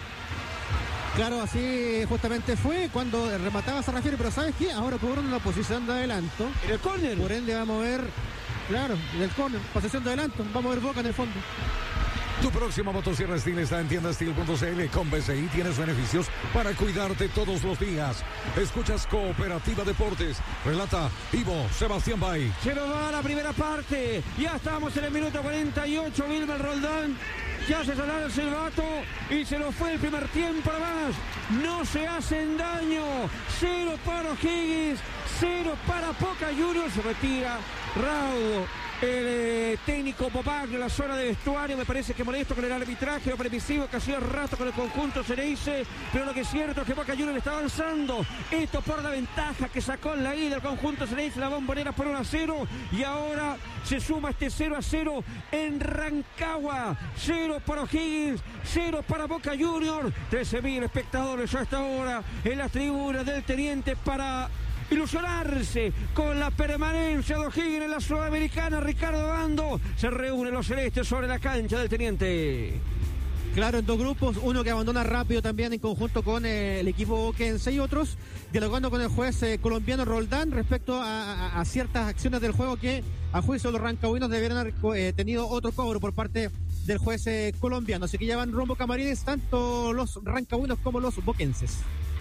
Claro, así justamente fue cuando remataba se refiere, pero ¿sabes qué? Ahora cobraron una posición de adelanto. En el córner. Por ende va a mover, claro, en el córner, posición de adelanto, va a mover Boca en el fondo. Tu próxima motosierra Steel está en tiendasteel.cl. Con BCI tienes beneficios para cuidarte todos los días. Escuchas Cooperativa Deportes. Relata Ivo Sebastián Bay. Se nos va la primera parte. Ya estamos en el minuto 48. Wilmer Roldán ya se sonaron el silbato y se nos fue el primer tiempo nomás. No se hacen daño. 0 para O'Higgins, 0 para Boca Juniors. Se retira raudo el técnico Popagno en la zona de vestuario. Me parece que molesto con el arbitraje, lo previsivo que hacía rato con el conjunto Ceneice, pero lo que es cierto es que Boca Juniors está avanzando. Esto por la ventaja que sacó en la ida el conjunto Ceneice, la Bombonera por 1-0, y ahora se suma este 0-0 en Rancagua. 0 para O'Higgins, 0 para Boca Juniors. 13.000 espectadores hasta ahora en las tribunas del Teniente para ilusionarse con la permanencia de O'Higgins en la Sudamericana. Ricardo Bando, se reúnen los celestes sobre la cancha del Teniente. Claro, en 2 grupos, uno que abandona rápido también en conjunto con el equipo boquense y otros dialogando con el juez colombiano Roldán respecto a ciertas acciones del juego que a juicio de los rancagüinos deberían haber tenido otro cobro por parte del juez colombiano. Así que ya van rumbo camarines tanto los rancagüinos como los boquenses.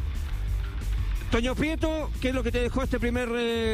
Toño Prieto, ¿qué es lo que te dejó este primer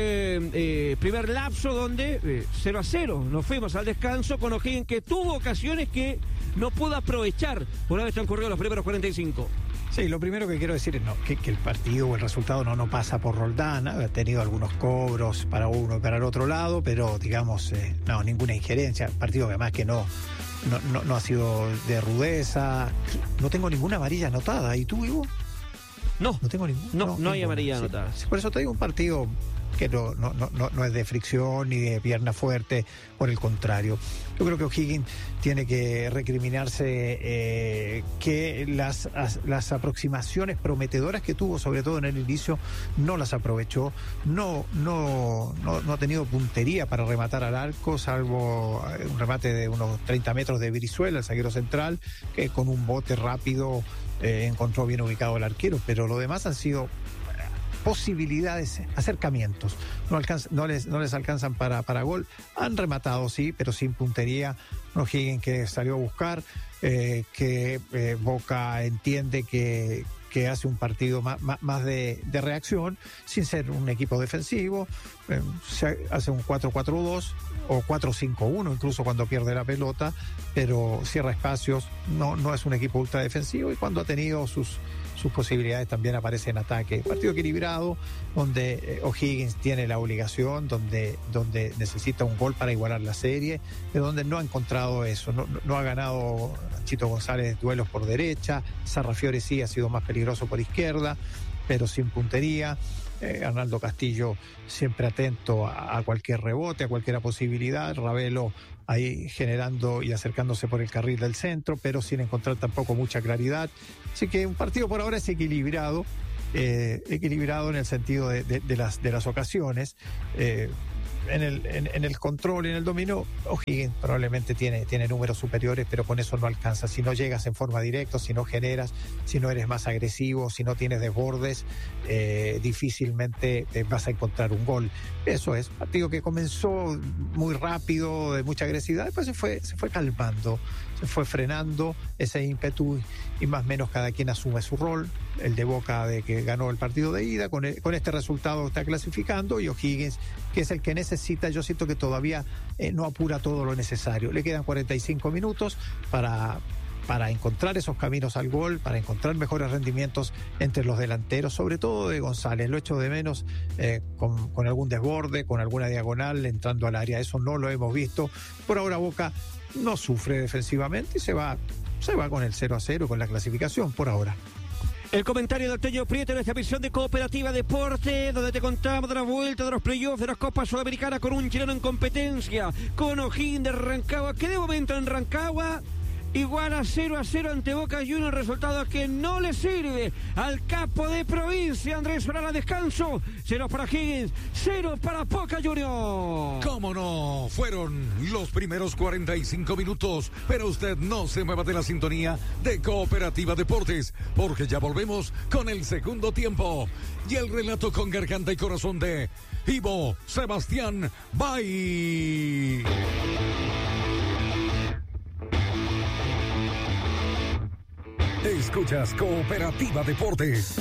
lapso donde 0-0? Nos fuimos al descanso con O'Higgins que tuvo ocasiones que no pudo aprovechar una vez transcurrido los primeros 45. Sí, lo primero que quiero decir es que el partido o el resultado no pasa por Roldán. Ha tenido algunos cobros para uno y para el otro lado, pero digamos, ninguna injerencia. Partido que además que no ha sido de rudeza. No tengo ninguna amarilla anotada. ¿Y tú, Ivo? No tengo ninguna. No hay amarilla anotada. Sí, por eso te digo un partido que no es de fricción ni de pierna fuerte, por el contrario. Yo creo que O'Higgins tiene que recriminarse que las aproximaciones prometedoras que tuvo, sobre todo en el inicio, no las aprovechó. No ha tenido puntería para rematar al arco, salvo un remate de unos 30 metros de Brizuela, el zaguero central, que con un bote rápido encontró bien ubicado el arquero, pero lo demás han sido posibilidades, acercamientos. No les alcanzan para gol. Han rematado, sí, pero sin puntería. O'Higgins que salió a buscar, que Boca entiende que que hace un partido más de reacción, sin ser un equipo defensivo. Se hace un 4-4-2 o 4-5-1 incluso cuando pierde la pelota, pero cierra espacios, no es un equipo ultra defensivo, y cuando ha tenido sus posibilidades también aparece en ataque. Partido equilibrado, donde O'Higgins tiene la obligación, donde necesita un gol para igualar la serie, pero donde no ha encontrado eso, no ha ganado Chito González duelos por derecha. Sarrafiore sí ha sido más peligroso por izquierda, pero sin puntería. Arnaldo Castillo siempre atento a cualquier rebote, a cualquier posibilidad. Ravelo ahí generando y acercándose por el carril del centro, pero sin encontrar tampoco mucha claridad. Así que un partido por ahora es equilibrado en el sentido de las ocasiones. En el control, en el dominio, O'Higgins probablemente tiene números superiores, pero con eso no alcanza. Si no llegas en forma directa, si no generas, si no eres más agresivo, si no tienes desbordes, difícilmente vas a encontrar un gol. Eso es, partido que comenzó muy rápido, de mucha agresividad, después se fue calmando, se fue frenando ese ímpetu, y más o menos cada quien asume su rol. El de Boca, de que ganó el partido de ida, con este resultado está clasificando, y O'Higgins, que es el que necesita. Yo siento que todavía no apura todo lo necesario. Le quedan 45 minutos para encontrar esos caminos al gol, para encontrar mejores rendimientos entre los delanteros, sobre todo de González. Lo echo de menos con algún desborde, con alguna diagonal entrando al área. Eso no lo hemos visto. Por ahora Boca no sufre defensivamente y se va con el 0-0, con la clasificación por ahora. El comentario de Antonio Prieto en esta edición de Cooperativa Deporte, donde te contamos de la vuelta de los playoffs de la Copa Sudamericana con un chileno en competencia, con O'Higgins de Rancagua, que de momento en Rancagua igual a 0-0 ante Boca Juniors, resultado que no le sirve al capo de provincia, Andrés Solana. Descanso, 0 para Higgins, 0 para Boca Juniors. ¿Cómo no? Fueron los primeros 45 minutos, pero usted no se mueva de la sintonía de Cooperativa Deportes, porque ya volvemos con el segundo tiempo y el relato con garganta y corazón de Ivo Sebastián Bay. Escuchas Cooperativa Deportes.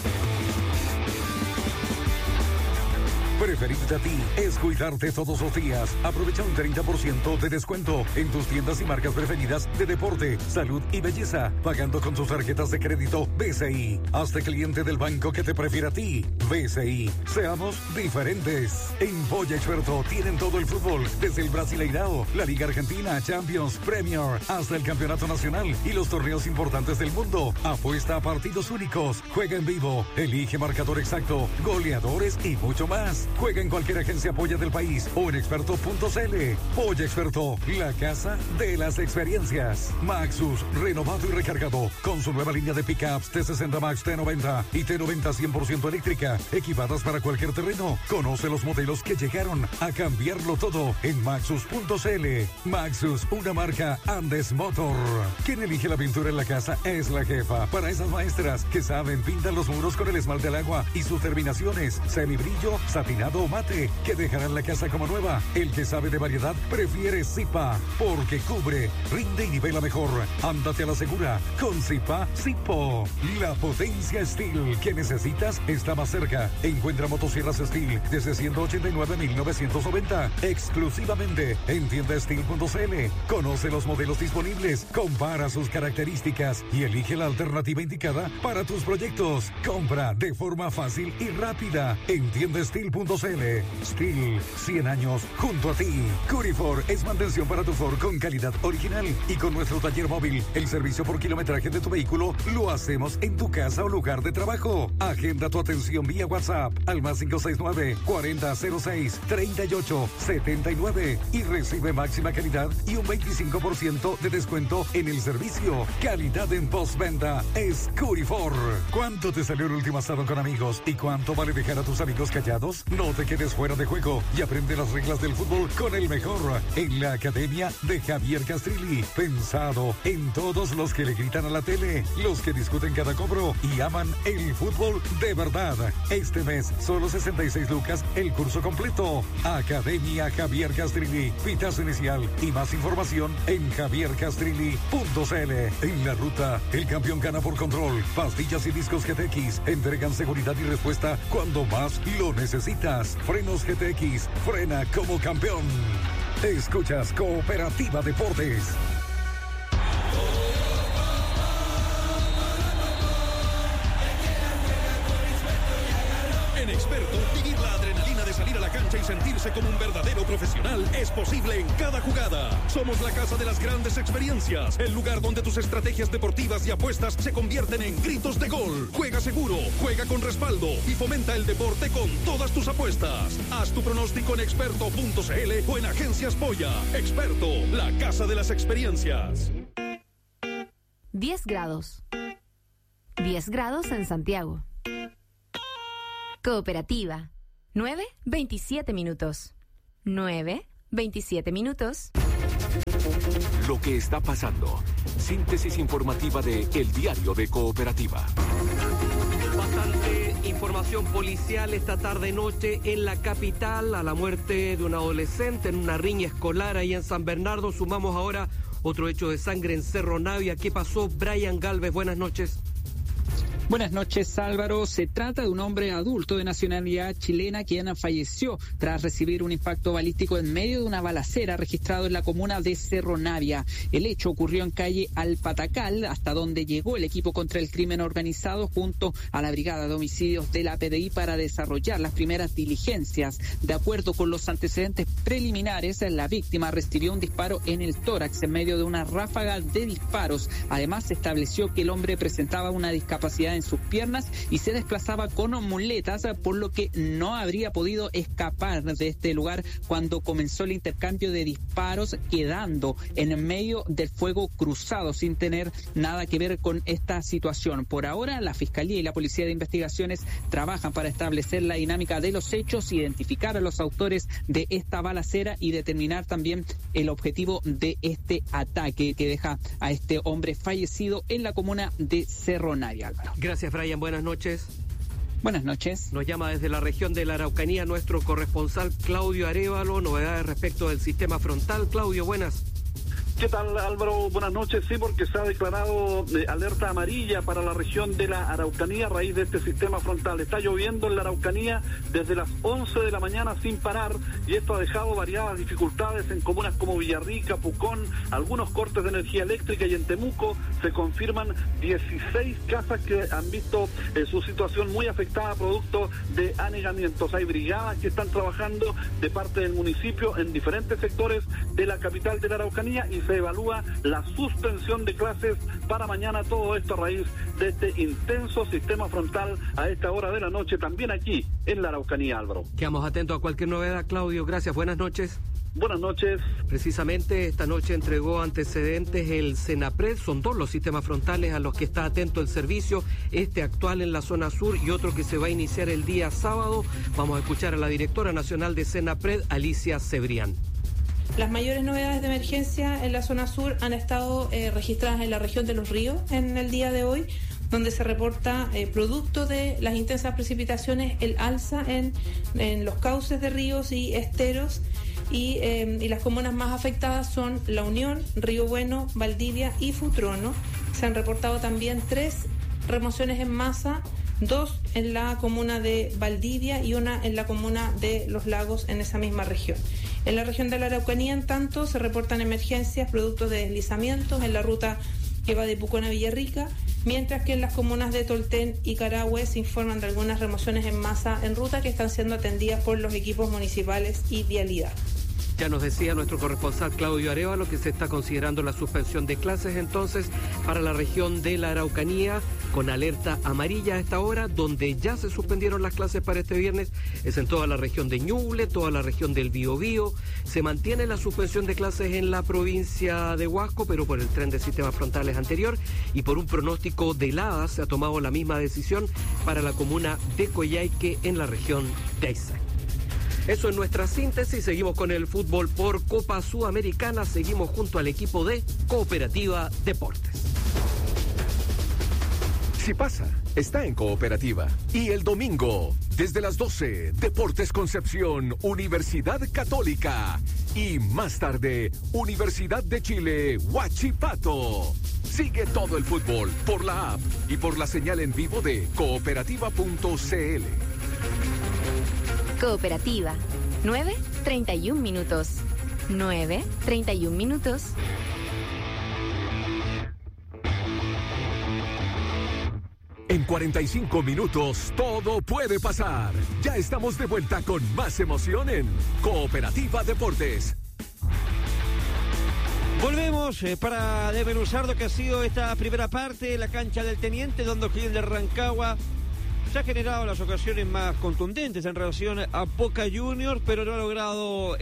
Preferirte a ti es cuidarte todos los días. Aprovecha un 30% de descuento en tus tiendas y marcas preferidas de deporte, salud y belleza, pagando con tus tarjetas de crédito BCI. Hazte cliente del banco que te prefiera a ti. BCI. Seamos diferentes. En Polla Experto tienen todo el fútbol, desde el Brasileirao, la Liga Argentina, Champions, Premier, hasta el Campeonato Nacional y los torneos importantes del mundo. Apuesta a partidos únicos, juega en vivo, elige marcador exacto, goleadores y mucho más. Juega en cualquier agencia Polla del país o en experto.cl. Polla Experto, la casa de las experiencias. Maxus, renovado y recargado, con su nueva línea de pickups T60 Max, T90 y T90 100% eléctrica, equipadas para cualquier terreno. Conoce los modelos que llegaron a cambiarlo todo en Maxus.cl. Maxus, una marca Andes Motor. Quien elige la pintura en la casa es la jefa. Para esas maestras que saben, pintan los muros con el esmalte al agua y sus terminaciones, semibrillo, satinado o mate, que dejarán la casa como nueva. El que sabe de variedad prefiere Zipa, porque cubre, rinde y nivela mejor. Ándate a la segura con Zipa Zipo. La potencia Steel que necesitas está más cerca. Encuentra motosierras Steel desde 189.990 exclusivamente en tiendasteel.cl. Conoce los modelos disponibles, compara sus características y elige la alternativa indicada para tus proyectos. Compra de forma fácil y rápida en tiendasteel.cl. Steel, 100 años junto a ti. Curifor es mantención para tu Ford con calidad original, y con nuestro taller móvil, el servicio por kilometraje de tu vehículo lo hacemos en tu casa o lugar de trabajo. Agenda tu atención vía WhatsApp al más 569-4006-3879 y recibe máxima calidad y un 25% de descuento en el servicio. Calidad en postventa es Curifor. ¿Cuánto te salió el último asado con amigos y cuánto vale dejar a tus amigos callados? No No te quedes fuera de juego y aprende las reglas del fútbol con el mejor en la Academia de Javier Castrilli. Pensado en todos los que le gritan a la tele, los que discuten cada cobro y aman el fútbol de verdad. Este mes, solo 66 lucas el curso completo. Academia Javier Castrilli. Pitazo inicial y más información en javiercastrilli.cl. En la ruta, el campeón gana por control. Pastillas y discos GTX entregan seguridad y respuesta cuando más lo necesitas. Frenos GTX, frena como campeón. Escuchas Cooperativa Deportes. En Experto, vivir la adrenalina de salir a la cancha y sentirse como un verdadero profesional es posible en cada jugada. Somos la casa de las grandes experiencias, el lugar donde tus estrategias deportivas y apuestas se convierten en gritos de gol. Juega seguro, juega con respaldo y fomenta el deporte con todas tus apuestas. Haz tu pronóstico en experto.cl o en Agencias Polla. Experto, la casa de las experiencias. 10 grados. 10 grados en Santiago. Cooperativa. 9:27 minutos. 9:27 minutos. Lo que está pasando. Síntesis informativa de El Diario de Cooperativa. Bastante información policial esta tarde-noche en la capital. A la muerte de un adolescente en una riña escolar ahí en San Bernardo. Sumamos ahora otro hecho de sangre en Cerro Navia. ¿Qué pasó? Brian Galvez, buenas noches. Buenas noches, Álvaro. Se trata de un hombre adulto de nacionalidad chilena quien falleció tras recibir un impacto balístico en medio de una balacera registrado en la comuna de Cerro Navia. El hecho ocurrió en calle Alpatacal, hasta donde llegó el equipo contra el crimen organizado junto a la Brigada de Homicidios de la PDI para desarrollar las primeras diligencias. De acuerdo con los antecedentes preliminares, la víctima recibió un disparo en el tórax en medio de una ráfaga de disparos. Además, se estableció que el hombre presentaba una discapacidad en sus piernas y se desplazaba con muletas, por lo que no habría podido escapar de este lugar cuando comenzó el intercambio de disparos, quedando en medio del fuego cruzado sin tener nada que ver con esta situación. Por ahora, la Fiscalía y la Policía de Investigaciones trabajan para establecer la dinámica de los hechos, identificar a los autores de esta balacera y determinar también el objetivo de este ataque que deja a este hombre fallecido en la comuna de Cerro Navia, Álvaro. Gracias, Brian. Buenas noches. Buenas noches. Nos llama desde la región de la Araucanía nuestro corresponsal Claudio Arévalo. Novedades respecto del sistema frontal. Claudio, buenas. ¿Qué tal, Álvaro? Buenas noches. Sí, porque se ha declarado alerta amarilla para la región de la Araucanía a raíz de este sistema frontal. Está lloviendo en la Araucanía desde las 11 de la mañana sin parar y esto ha dejado variadas dificultades en comunas como Villarrica, Pucón, algunos cortes de energía eléctrica y en Temuco se confirman 16 casas que han visto su situación muy afectada producto de anegamientos. Hay brigadas que están trabajando de parte del municipio en diferentes sectores de la capital de la Araucanía y se evalúa la suspensión de clases para mañana, todo esto a raíz de este intenso sistema frontal a esta hora de la noche, también aquí en la Araucanía, Álvaro. Quedamos atentos a cualquier novedad, Claudio. Gracias, buenas noches. Buenas noches. Precisamente esta noche entregó antecedentes el Senapred. Son dos los sistemas frontales a los que está atento el servicio, este actual en la zona sur y otro que se va a iniciar el día sábado. Vamos a escuchar a la directora nacional de Senapred, Alicia Cebrián. Las mayores novedades de emergencia en la zona sur han estado registradas en la región de Los Ríos en el día de hoy, donde se reporta, producto de las intensas precipitaciones, el alza en los cauces de ríos y esteros, y las comunas más afectadas son La Unión, Río Bueno, Valdivia y Futrono. Se han reportado también 3 remociones en masa, 2 en la comuna de Valdivia y 1 en la comuna de Los Lagos en esa misma región. En la región de la Araucanía, en tanto, se reportan emergencias producto de deslizamientos en la ruta que va de Pucón a Villarrica, mientras que en las comunas de Tolten y Carahue se informan de algunas remociones en masa en ruta que están siendo atendidas por los equipos municipales y vialidad. Ya nos decía nuestro corresponsal Claudio Arévalo que se está considerando la suspensión de clases entonces para la región de la Araucanía con alerta amarilla a esta hora. Donde ya se suspendieron las clases para este viernes es en toda la región de Ñuble, toda la región del Biobío. Se mantiene la suspensión de clases en la provincia de Huasco, pero por el tren de sistemas frontales anterior y por un pronóstico de heladas se ha tomado la misma decisión para la comuna de Coyhaique en la región de Aysén. Eso es nuestra síntesis. Seguimos con el fútbol por Copa Sudamericana. Seguimos junto al equipo de Cooperativa Deportes. Si pasa, está en Cooperativa. Y el domingo, desde las 12, Deportes Concepción, Universidad Católica. Y más tarde, Universidad de Chile, Huachipato. Sigue todo el fútbol por la app y por la señal en vivo de cooperativa.cl. Cooperativa. 9:31 minutos. 9:31 minutos. En 45 minutos todo puede pasar. Ya estamos de vuelta con más emoción en Cooperativa Deportes. Volvemos para desmenuzar lo que ha sido esta primera parte, la cancha del Teniente, donde O'Higgins de Rancagua se ha generado las ocasiones más contundentes en relación a Boca Juniors, pero no ha logrado,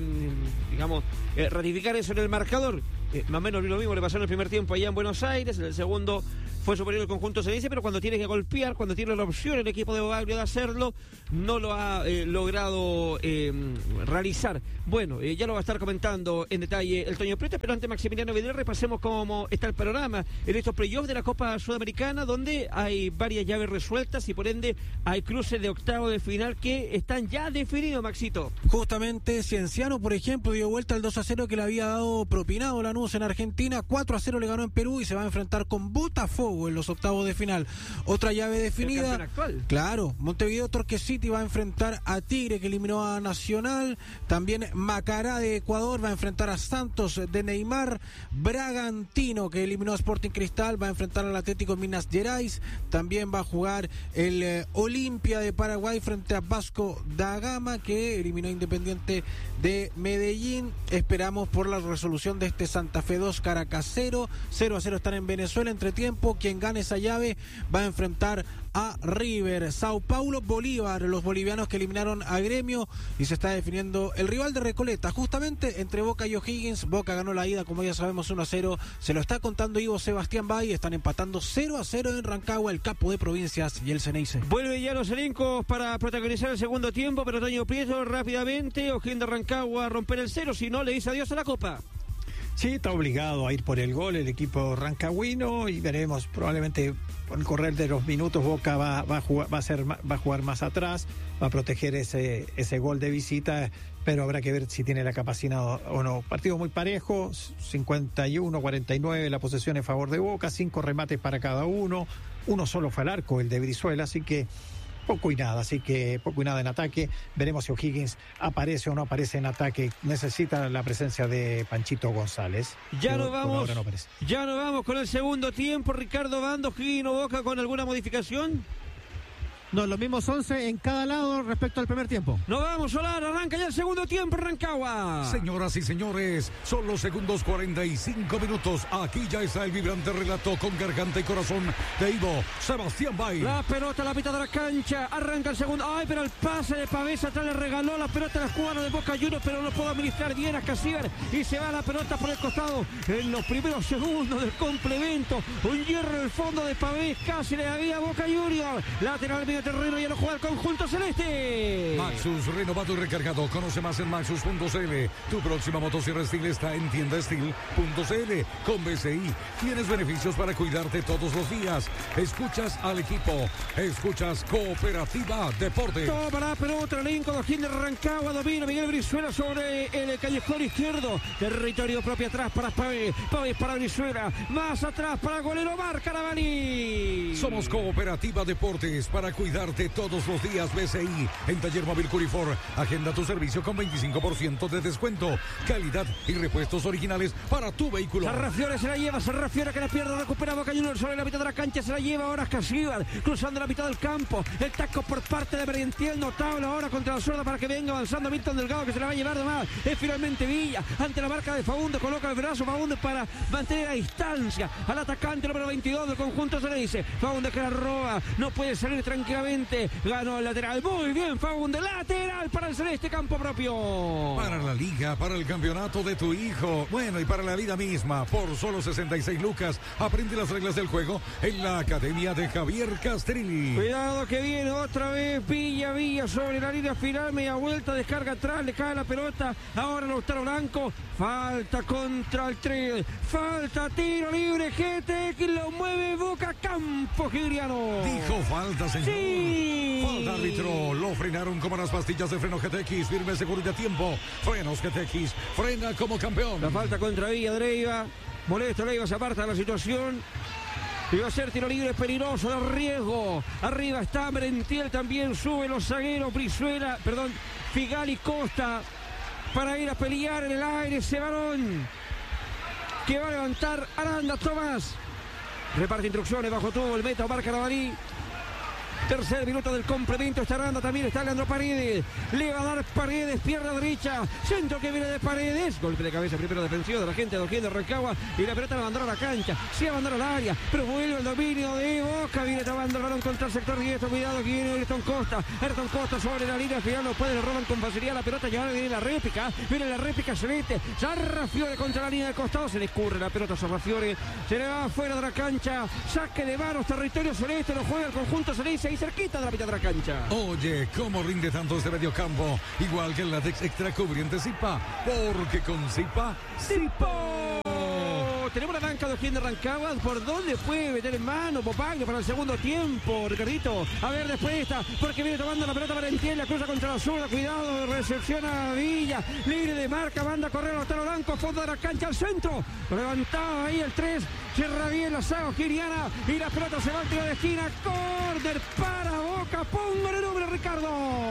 ratificar eso en el marcador. Más o menos lo mismo le pasó en el primer tiempo allá en Buenos Aires, en el segundo fue superior el conjunto ceneice, pero cuando tiene que golpear, cuando tiene la opción el equipo de Bogaglio de hacerlo, no lo ha logrado realizar. Bueno, ya lo va a estar comentando en detalle el Toño Prieto, pero antes Maximiliano Vidal, repasemos cómo está el panorama en estos playoffs de la Copa Sudamericana, donde hay varias llaves resueltas y por ende hay cruces de octavo de final que están ya definidos, Maxito. Justamente Cienciano, por ejemplo, dio vuelta al 2-0 que le había dado propinado Lanús en Argentina, 4-0 le ganó en Perú y se va a enfrentar con Botafogo en los octavos de final. Otra llave definida. Actual. Claro, Montevideo Torque City va a enfrentar a Tigre, que eliminó a Nacional. También Macará de Ecuador va a enfrentar a Santos de Neymar. Bragantino, que eliminó a Sporting Cristal, va a enfrentar al Atlético Minas Gerais. También va a jugar el Olimpia de Paraguay frente a Vasco da Gama, que eliminó a Independiente de Medellín. Esperamos por la resolución de este Santa Fe 2, Caracas 0. 0-0 están en Venezuela. Entre tiempo, quien gane esa llave va a enfrentar a River. Sao Paulo, Bolívar, los bolivianos que eliminaron a Gremio, y se está definiendo el rival de Recoleta, justamente entre Boca y O'Higgins. Boca ganó la ida, como ya sabemos, 1-0. Se lo está contando Ivo Sebastián Valle. Están empatando 0-0 en Rancagua, el capo de provincias y el Ceneice. Vuelve ya los elencos para protagonizar el segundo tiempo, pero Toño Prieto rápidamente, O'Higgins de Rancagua a romper el 0, si no le dice adiós a la Copa. Sí, está obligado a ir por el gol el equipo rancagüino y veremos, probablemente con el correr de los minutos Boca va a jugar más atrás, va a proteger ese gol de visita, pero habrá que ver si tiene la capacidad o no. Partido muy parejo, 51-49 la posesión en favor de Boca, 5 remates para cada uno solo fue al arco, el de Brizuela, así que poco y nada en ataque. Veremos si O'Higgins aparece o no aparece en ataque. Necesita la presencia de Panchito González. Ya nos vamos con el segundo tiempo. Ricardo Bando, O'Higgins o Boca con alguna modificación. No, los mismos 11 en cada lado respecto al primer tiempo. Nos vamos, Solar, arranca ya el segundo tiempo, Rancagua. Señoras y señores, son los segundos 45 minutos. Aquí ya está el vibrante relato con garganta y corazón de Ivo Sebastián Bay. La pelota, la mitad de la cancha, arranca el segundo. Ay, pero el pase de Pavés atrás le regaló la pelota a la jugada de Boca Juniors, pero no pudo administrar bien a Casíbar y se va la pelota por el costado en los primeros segundos del complemento. Un hierro en el fondo de Pavés, casi le había Boca Juniors. Lateral medio terreno, ya lo juega el conjunto celeste. Maxus, renovado y recargado. Conoce más en maxus.cl. Tu próxima motosierra Steel está en tiendasteel.cl. Con BCI tienes beneficios para cuidarte todos los días. Escuchas al equipo, escuchas Cooperativa Deportes. Toma la pelota, el elenco de O'Higgins de Rancagua, domina Miguel Brizuela sobre el callejón izquierdo. Territorio propio atrás para Pavés, Pavés para Brizuela, más atrás para el golero Marc Carabalí. Somos Cooperativa Deportes para cuidarte todos los días. BCI en Taller Móvil Curifor. Agenda tu servicio con 25% de descuento. Calidad y repuestos originales para tu vehículo. Sarrafiore se la lleva, Sarrafiore que la pierde, recupera Boca Juniors sobre la mitad de la cancha, se la lleva ahora Casíbar, cruzando la mitad del campo. El taco por parte de Merentiel, notable ahora contra la zurda para que venga avanzando Milton Delgado, que se la va a llevar de más. Es finalmente Villa, ante la marca de Faúndez, coloca el brazo Faúndez para mantener a distancia al atacante número 22 del conjunto, se le dice. Faúndez que la roba, no puede salir tranquilo efectivamente ganó el lateral. Muy bien, Faunde, lateral para el celeste, campo propio. Para la liga, para el campeonato de tu hijo, bueno, y para la vida misma, por solo 66 lucas, aprende las reglas del juego en la academia de Javier Castrilli. Cuidado que viene otra vez Villa sobre la línea final, media vuelta, descarga atrás, le cae la pelota, ahora Lautaro Blanco, falta contra el 3, falta, tiro libre, GTX lo mueve Boca, campo Giriano. Dijo falta, señor. Sí. Falta, árbitro, lo frenaron como las pastillas de freno GTX, firme, seguro y a tiempo. Frenos GTX, frena como campeón. La falta contra Villa de Leiva, molesto Leiva, se aparta de la situación. Iba a ser tiro libre peligroso, de riesgo. Arriba está Merentiel, también sube los zagueros, Figal y Costa para ir a pelear en el aire ese balón que va a levantar Aranda Tomás. Reparte instrucciones bajo todo el meta, marca Carabalí. Tercer minuto del complemento, está Aranda, también está Leandro Paredes, le va a dar Paredes, pierna derecha, centro que viene de Paredes, golpe de cabeza primero defensivo de la gente de O'Higgins de Rancagua, y la pelota la abandona a la cancha, se abandona al área, pero vuelve el dominio de Boca, viene tomando el balón contra el sector diestro, cuidado que viene Ayrton Costa sobre la línea final, no puede, le roban con facilidad la pelota, ya viene la réplica celeste, Sarrafiore contra la línea de costado, se le escurre la pelota a Sarrafiore, se le va fuera de la cancha, saque de manos, territorio celeste, lo juega el conjunto celeste, ahí cerquita de la mitad de la cancha. Oye, ¿cómo rinde tanto este mediocampo? Igual que el látex extra cubriente Zipa, porque con Zipa, ¡Zipa! Tenemos la banca de O'Higgins de Rancagua. ¿Por dónde puede meter en mano Popagno para el segundo tiempo, Ricardito? A ver, después está, porque viene tomando la pelota Merentiel, la cruza contra la zurda, cuidado, recepciona a Villa, libre de marca, manda a correr a Lautaro Blanco, fondo de la cancha al centro, levantado ahí el 3, cierra bien la saga o'higginiana y la pelota se va al tiro de esquina, córner para Boca, póngale nombre, Ricardo.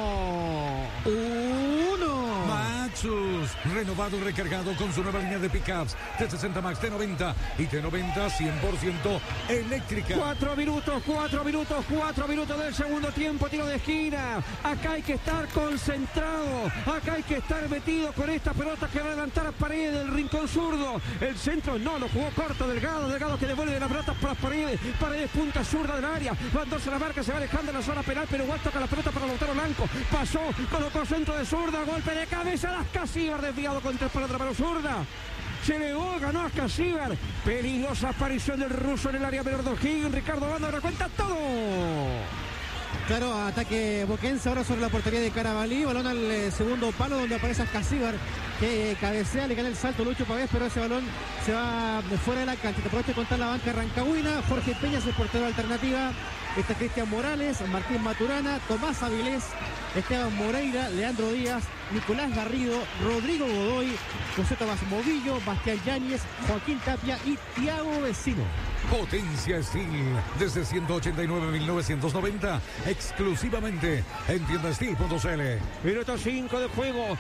1. Maxus, renovado y recargado con su nueva línea de pickups T60 Max, T90 y T90 100% eléctrica. 4 minutos del segundo tiempo, tiro de esquina. Acá hay que estar concentrado, acá hay que estar metido con esta pelota que va a levantar a Paredes del rincón zurdo. El centro no, lo jugó corto, Delgado que devuelve la pelota para Paredes punta zurda del área, mandóse la marca, se va alejando de la zona penal, pero igual toca la pelota para Lautaro Blanco, pasó, colocó centro de zurda, golpe de cabeza, Ascasíbar desviado contra el palo para zurda. Se elevó, ganó Ascasíbar. Peligrosa aparición del ruso en el área menor de O'Higgins. Ricardo Banda ahora cuenta todo. Claro, ataque boquense ahora sobre la portería de Carabalí, balón al segundo palo donde aparece Ascasíbar, que cabecea, le gana el salto Lucho Pavés, pero ese balón se va fuera de la cancha. Te aprovecho de contar la banca rancagüina. Jorge Peña es el portero de alternativa. Está Cristian Morales, Martín Maturana, Tomás Avilés, Esteban Moreira, Leandro Díaz, Nicolás Garrido, Rodrigo Godoy, José Tomás Movillo, Bastián Yáñez, Joaquín Tapia y Tiago Vecino. Potencia Steel desde 189.990 exclusivamente en tiendasteel.cl. Minuto 5 de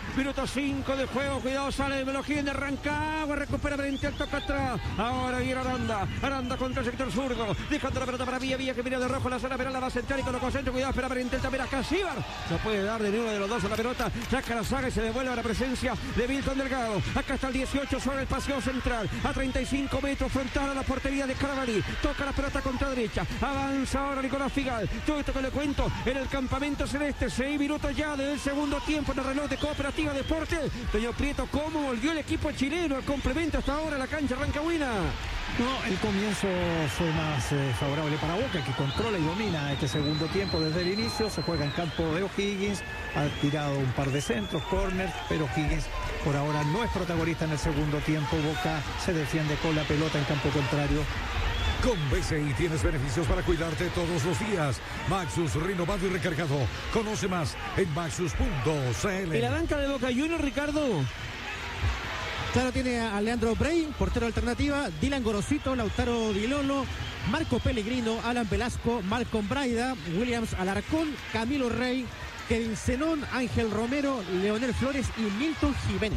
juego, cuidado, sale el O'Higgins de Rancagua, recupera Merentiel, toca atrás, ahora viene Aranda contra el sector zurdo, dejando la pelota para Villa que viene de rojo en la zona penal, la va a centrar y colocó centro, cuidado, espera Merentiel, también a Ascasíbar, no puede dar de ninguno de los dos a la pelota, saca la saga y se devuelve a la presencia de Milton Delgado, acá está el 18 sobre el paseo central, a 35 metros frontal a la portería de Carabalí, toca la pelota contra derecha, avanza ahora Nicolás Figal, todo esto que le cuento en el campamento celeste, 6 minutos ya del segundo tiempo en el reloj de Cooperativa Deportes. Señor Prieto, ¿cómo volvió el equipo chileno al complemento hasta ahora la cancha rancagüina? No, el comienzo fue más favorable para Boca, que controla y domina este segundo tiempo desde el inicio. Se juega en campo de O'Higgins, ha tirado un par de centros, corners, pero O'Higgins por ahora no es protagonista en el segundo tiempo. Boca se defiende con la pelota en campo contrario. Con BCI tienes beneficios para cuidarte todos los días. Maxus, renovado y recargado. Conoce más en maxus.cl. ¿Y la banca de Boca Juniors, Ricardo? Claro, tiene a Leandro Brey, portero alternativa, Dylan Gorosito, Lautaro Di Lolo, Marco Pellegrino, Alan Velasco, Malcolm Braida, Williams Alarcón, Camilo Rey, Kevin Zenón, Ángel Romero, Leonel Flores y Milton Jiménez.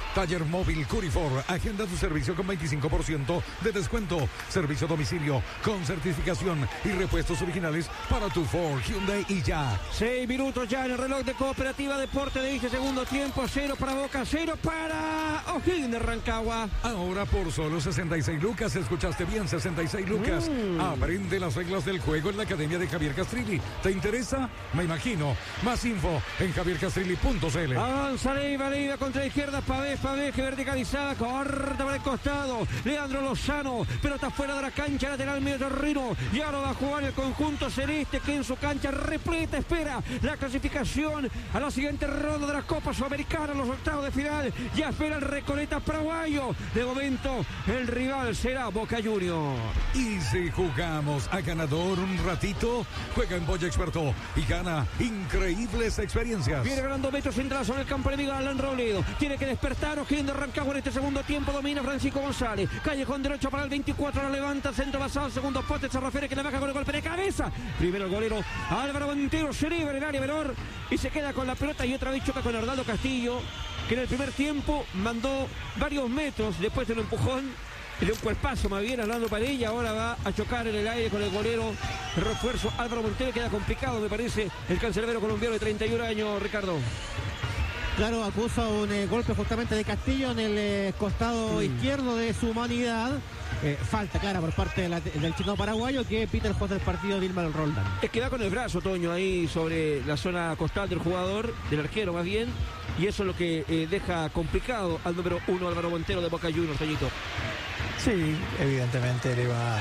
Taller móvil Curifor. Agenda tu servicio con 25% de descuento. Servicio a domicilio con certificación y repuestos originales para tu Ford, Hyundai y ya. 6 minutos ya en el reloj de Cooperativa Deporte de Villa, segundo tiempo. 0 para Boca, 0 para O'Higgins de Rancagua. Ahora por solo 66 lucas. ¿Escuchaste bien? 66 lucas. Aprende las reglas del juego en la Academia de Javier Castrilli. ¿Te interesa? Me imagino. Más info en javiercastrilli.cl. Avanza Leiva contra la izquierda. Pavés que verticalizada. Corta por el costado. Leandro Lozano. Pelota fuera de la cancha lateral medio terreno. Ya lo va a jugar el conjunto celeste, que en su cancha repleta espera la clasificación a la siguiente ronda de la Copa Sudamericana, los octavos de final. Ya espera el Recoleta paraguayo. De momento el rival será Boca Juniors. Y si jugamos a ganador un ratito, juega en Boya Experto y gana increíbles experiencias. Viene ganando metros central sobre el campo enemigo Alan Robledo. Tiene que despertar O'Higgins de Rancagua en este segundo tiempo. Domina Francisco González. Callejón derecho para el 24. La levanta. Centro basado. Segundo poste. Se refiere que le baja con el golpe de cabeza. Primero el golero Álvaro Montero. Se libra en el área menor y se queda con la pelota. Y otra vez choca con Arnaldo Castillo, que en el primer tiempo mandó varios metros. Después de un empujón, de un cuerpazo más bien, Arnaldo Padilla. Ahora va a chocar en el aire con el golero. El refuerzo Álvaro Montero. Queda complicado, me parece, el cancerbero colombiano de 31 años, Ricardo. Claro, acusa un golpe justamente de Castillo en el costado izquierdo de su humanidad. Falta clara por parte del chico paraguayo, que pita el juez del partido, Dilma Roldán. Es que va con el brazo, Toño, ahí sobre la zona costal del jugador, del arquero más bien, y eso es lo que deja complicado al número 1, Álvaro Montero de Boca Juniors, Toñito. Sí, evidentemente le va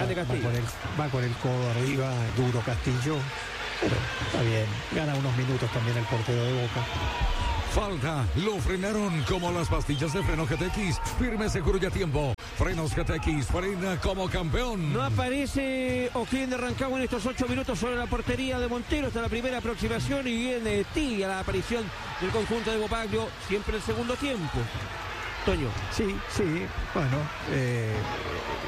con el codo arriba, duro Castillo, pero está bien, gana unos minutos también el portero de Boca. Falta, lo frenaron como las pastillas de freno GTX. Firme, seguro y a tiempo. Frenos GTX, frena como campeón. No aparece O'Higgins de Rancagua en estos 8 minutos sobre la portería de Montero. Esta es la primera aproximación y viene tibia la aparición del conjunto de Bopaglio, siempre el segundo tiempo. Toño. Sí, bueno,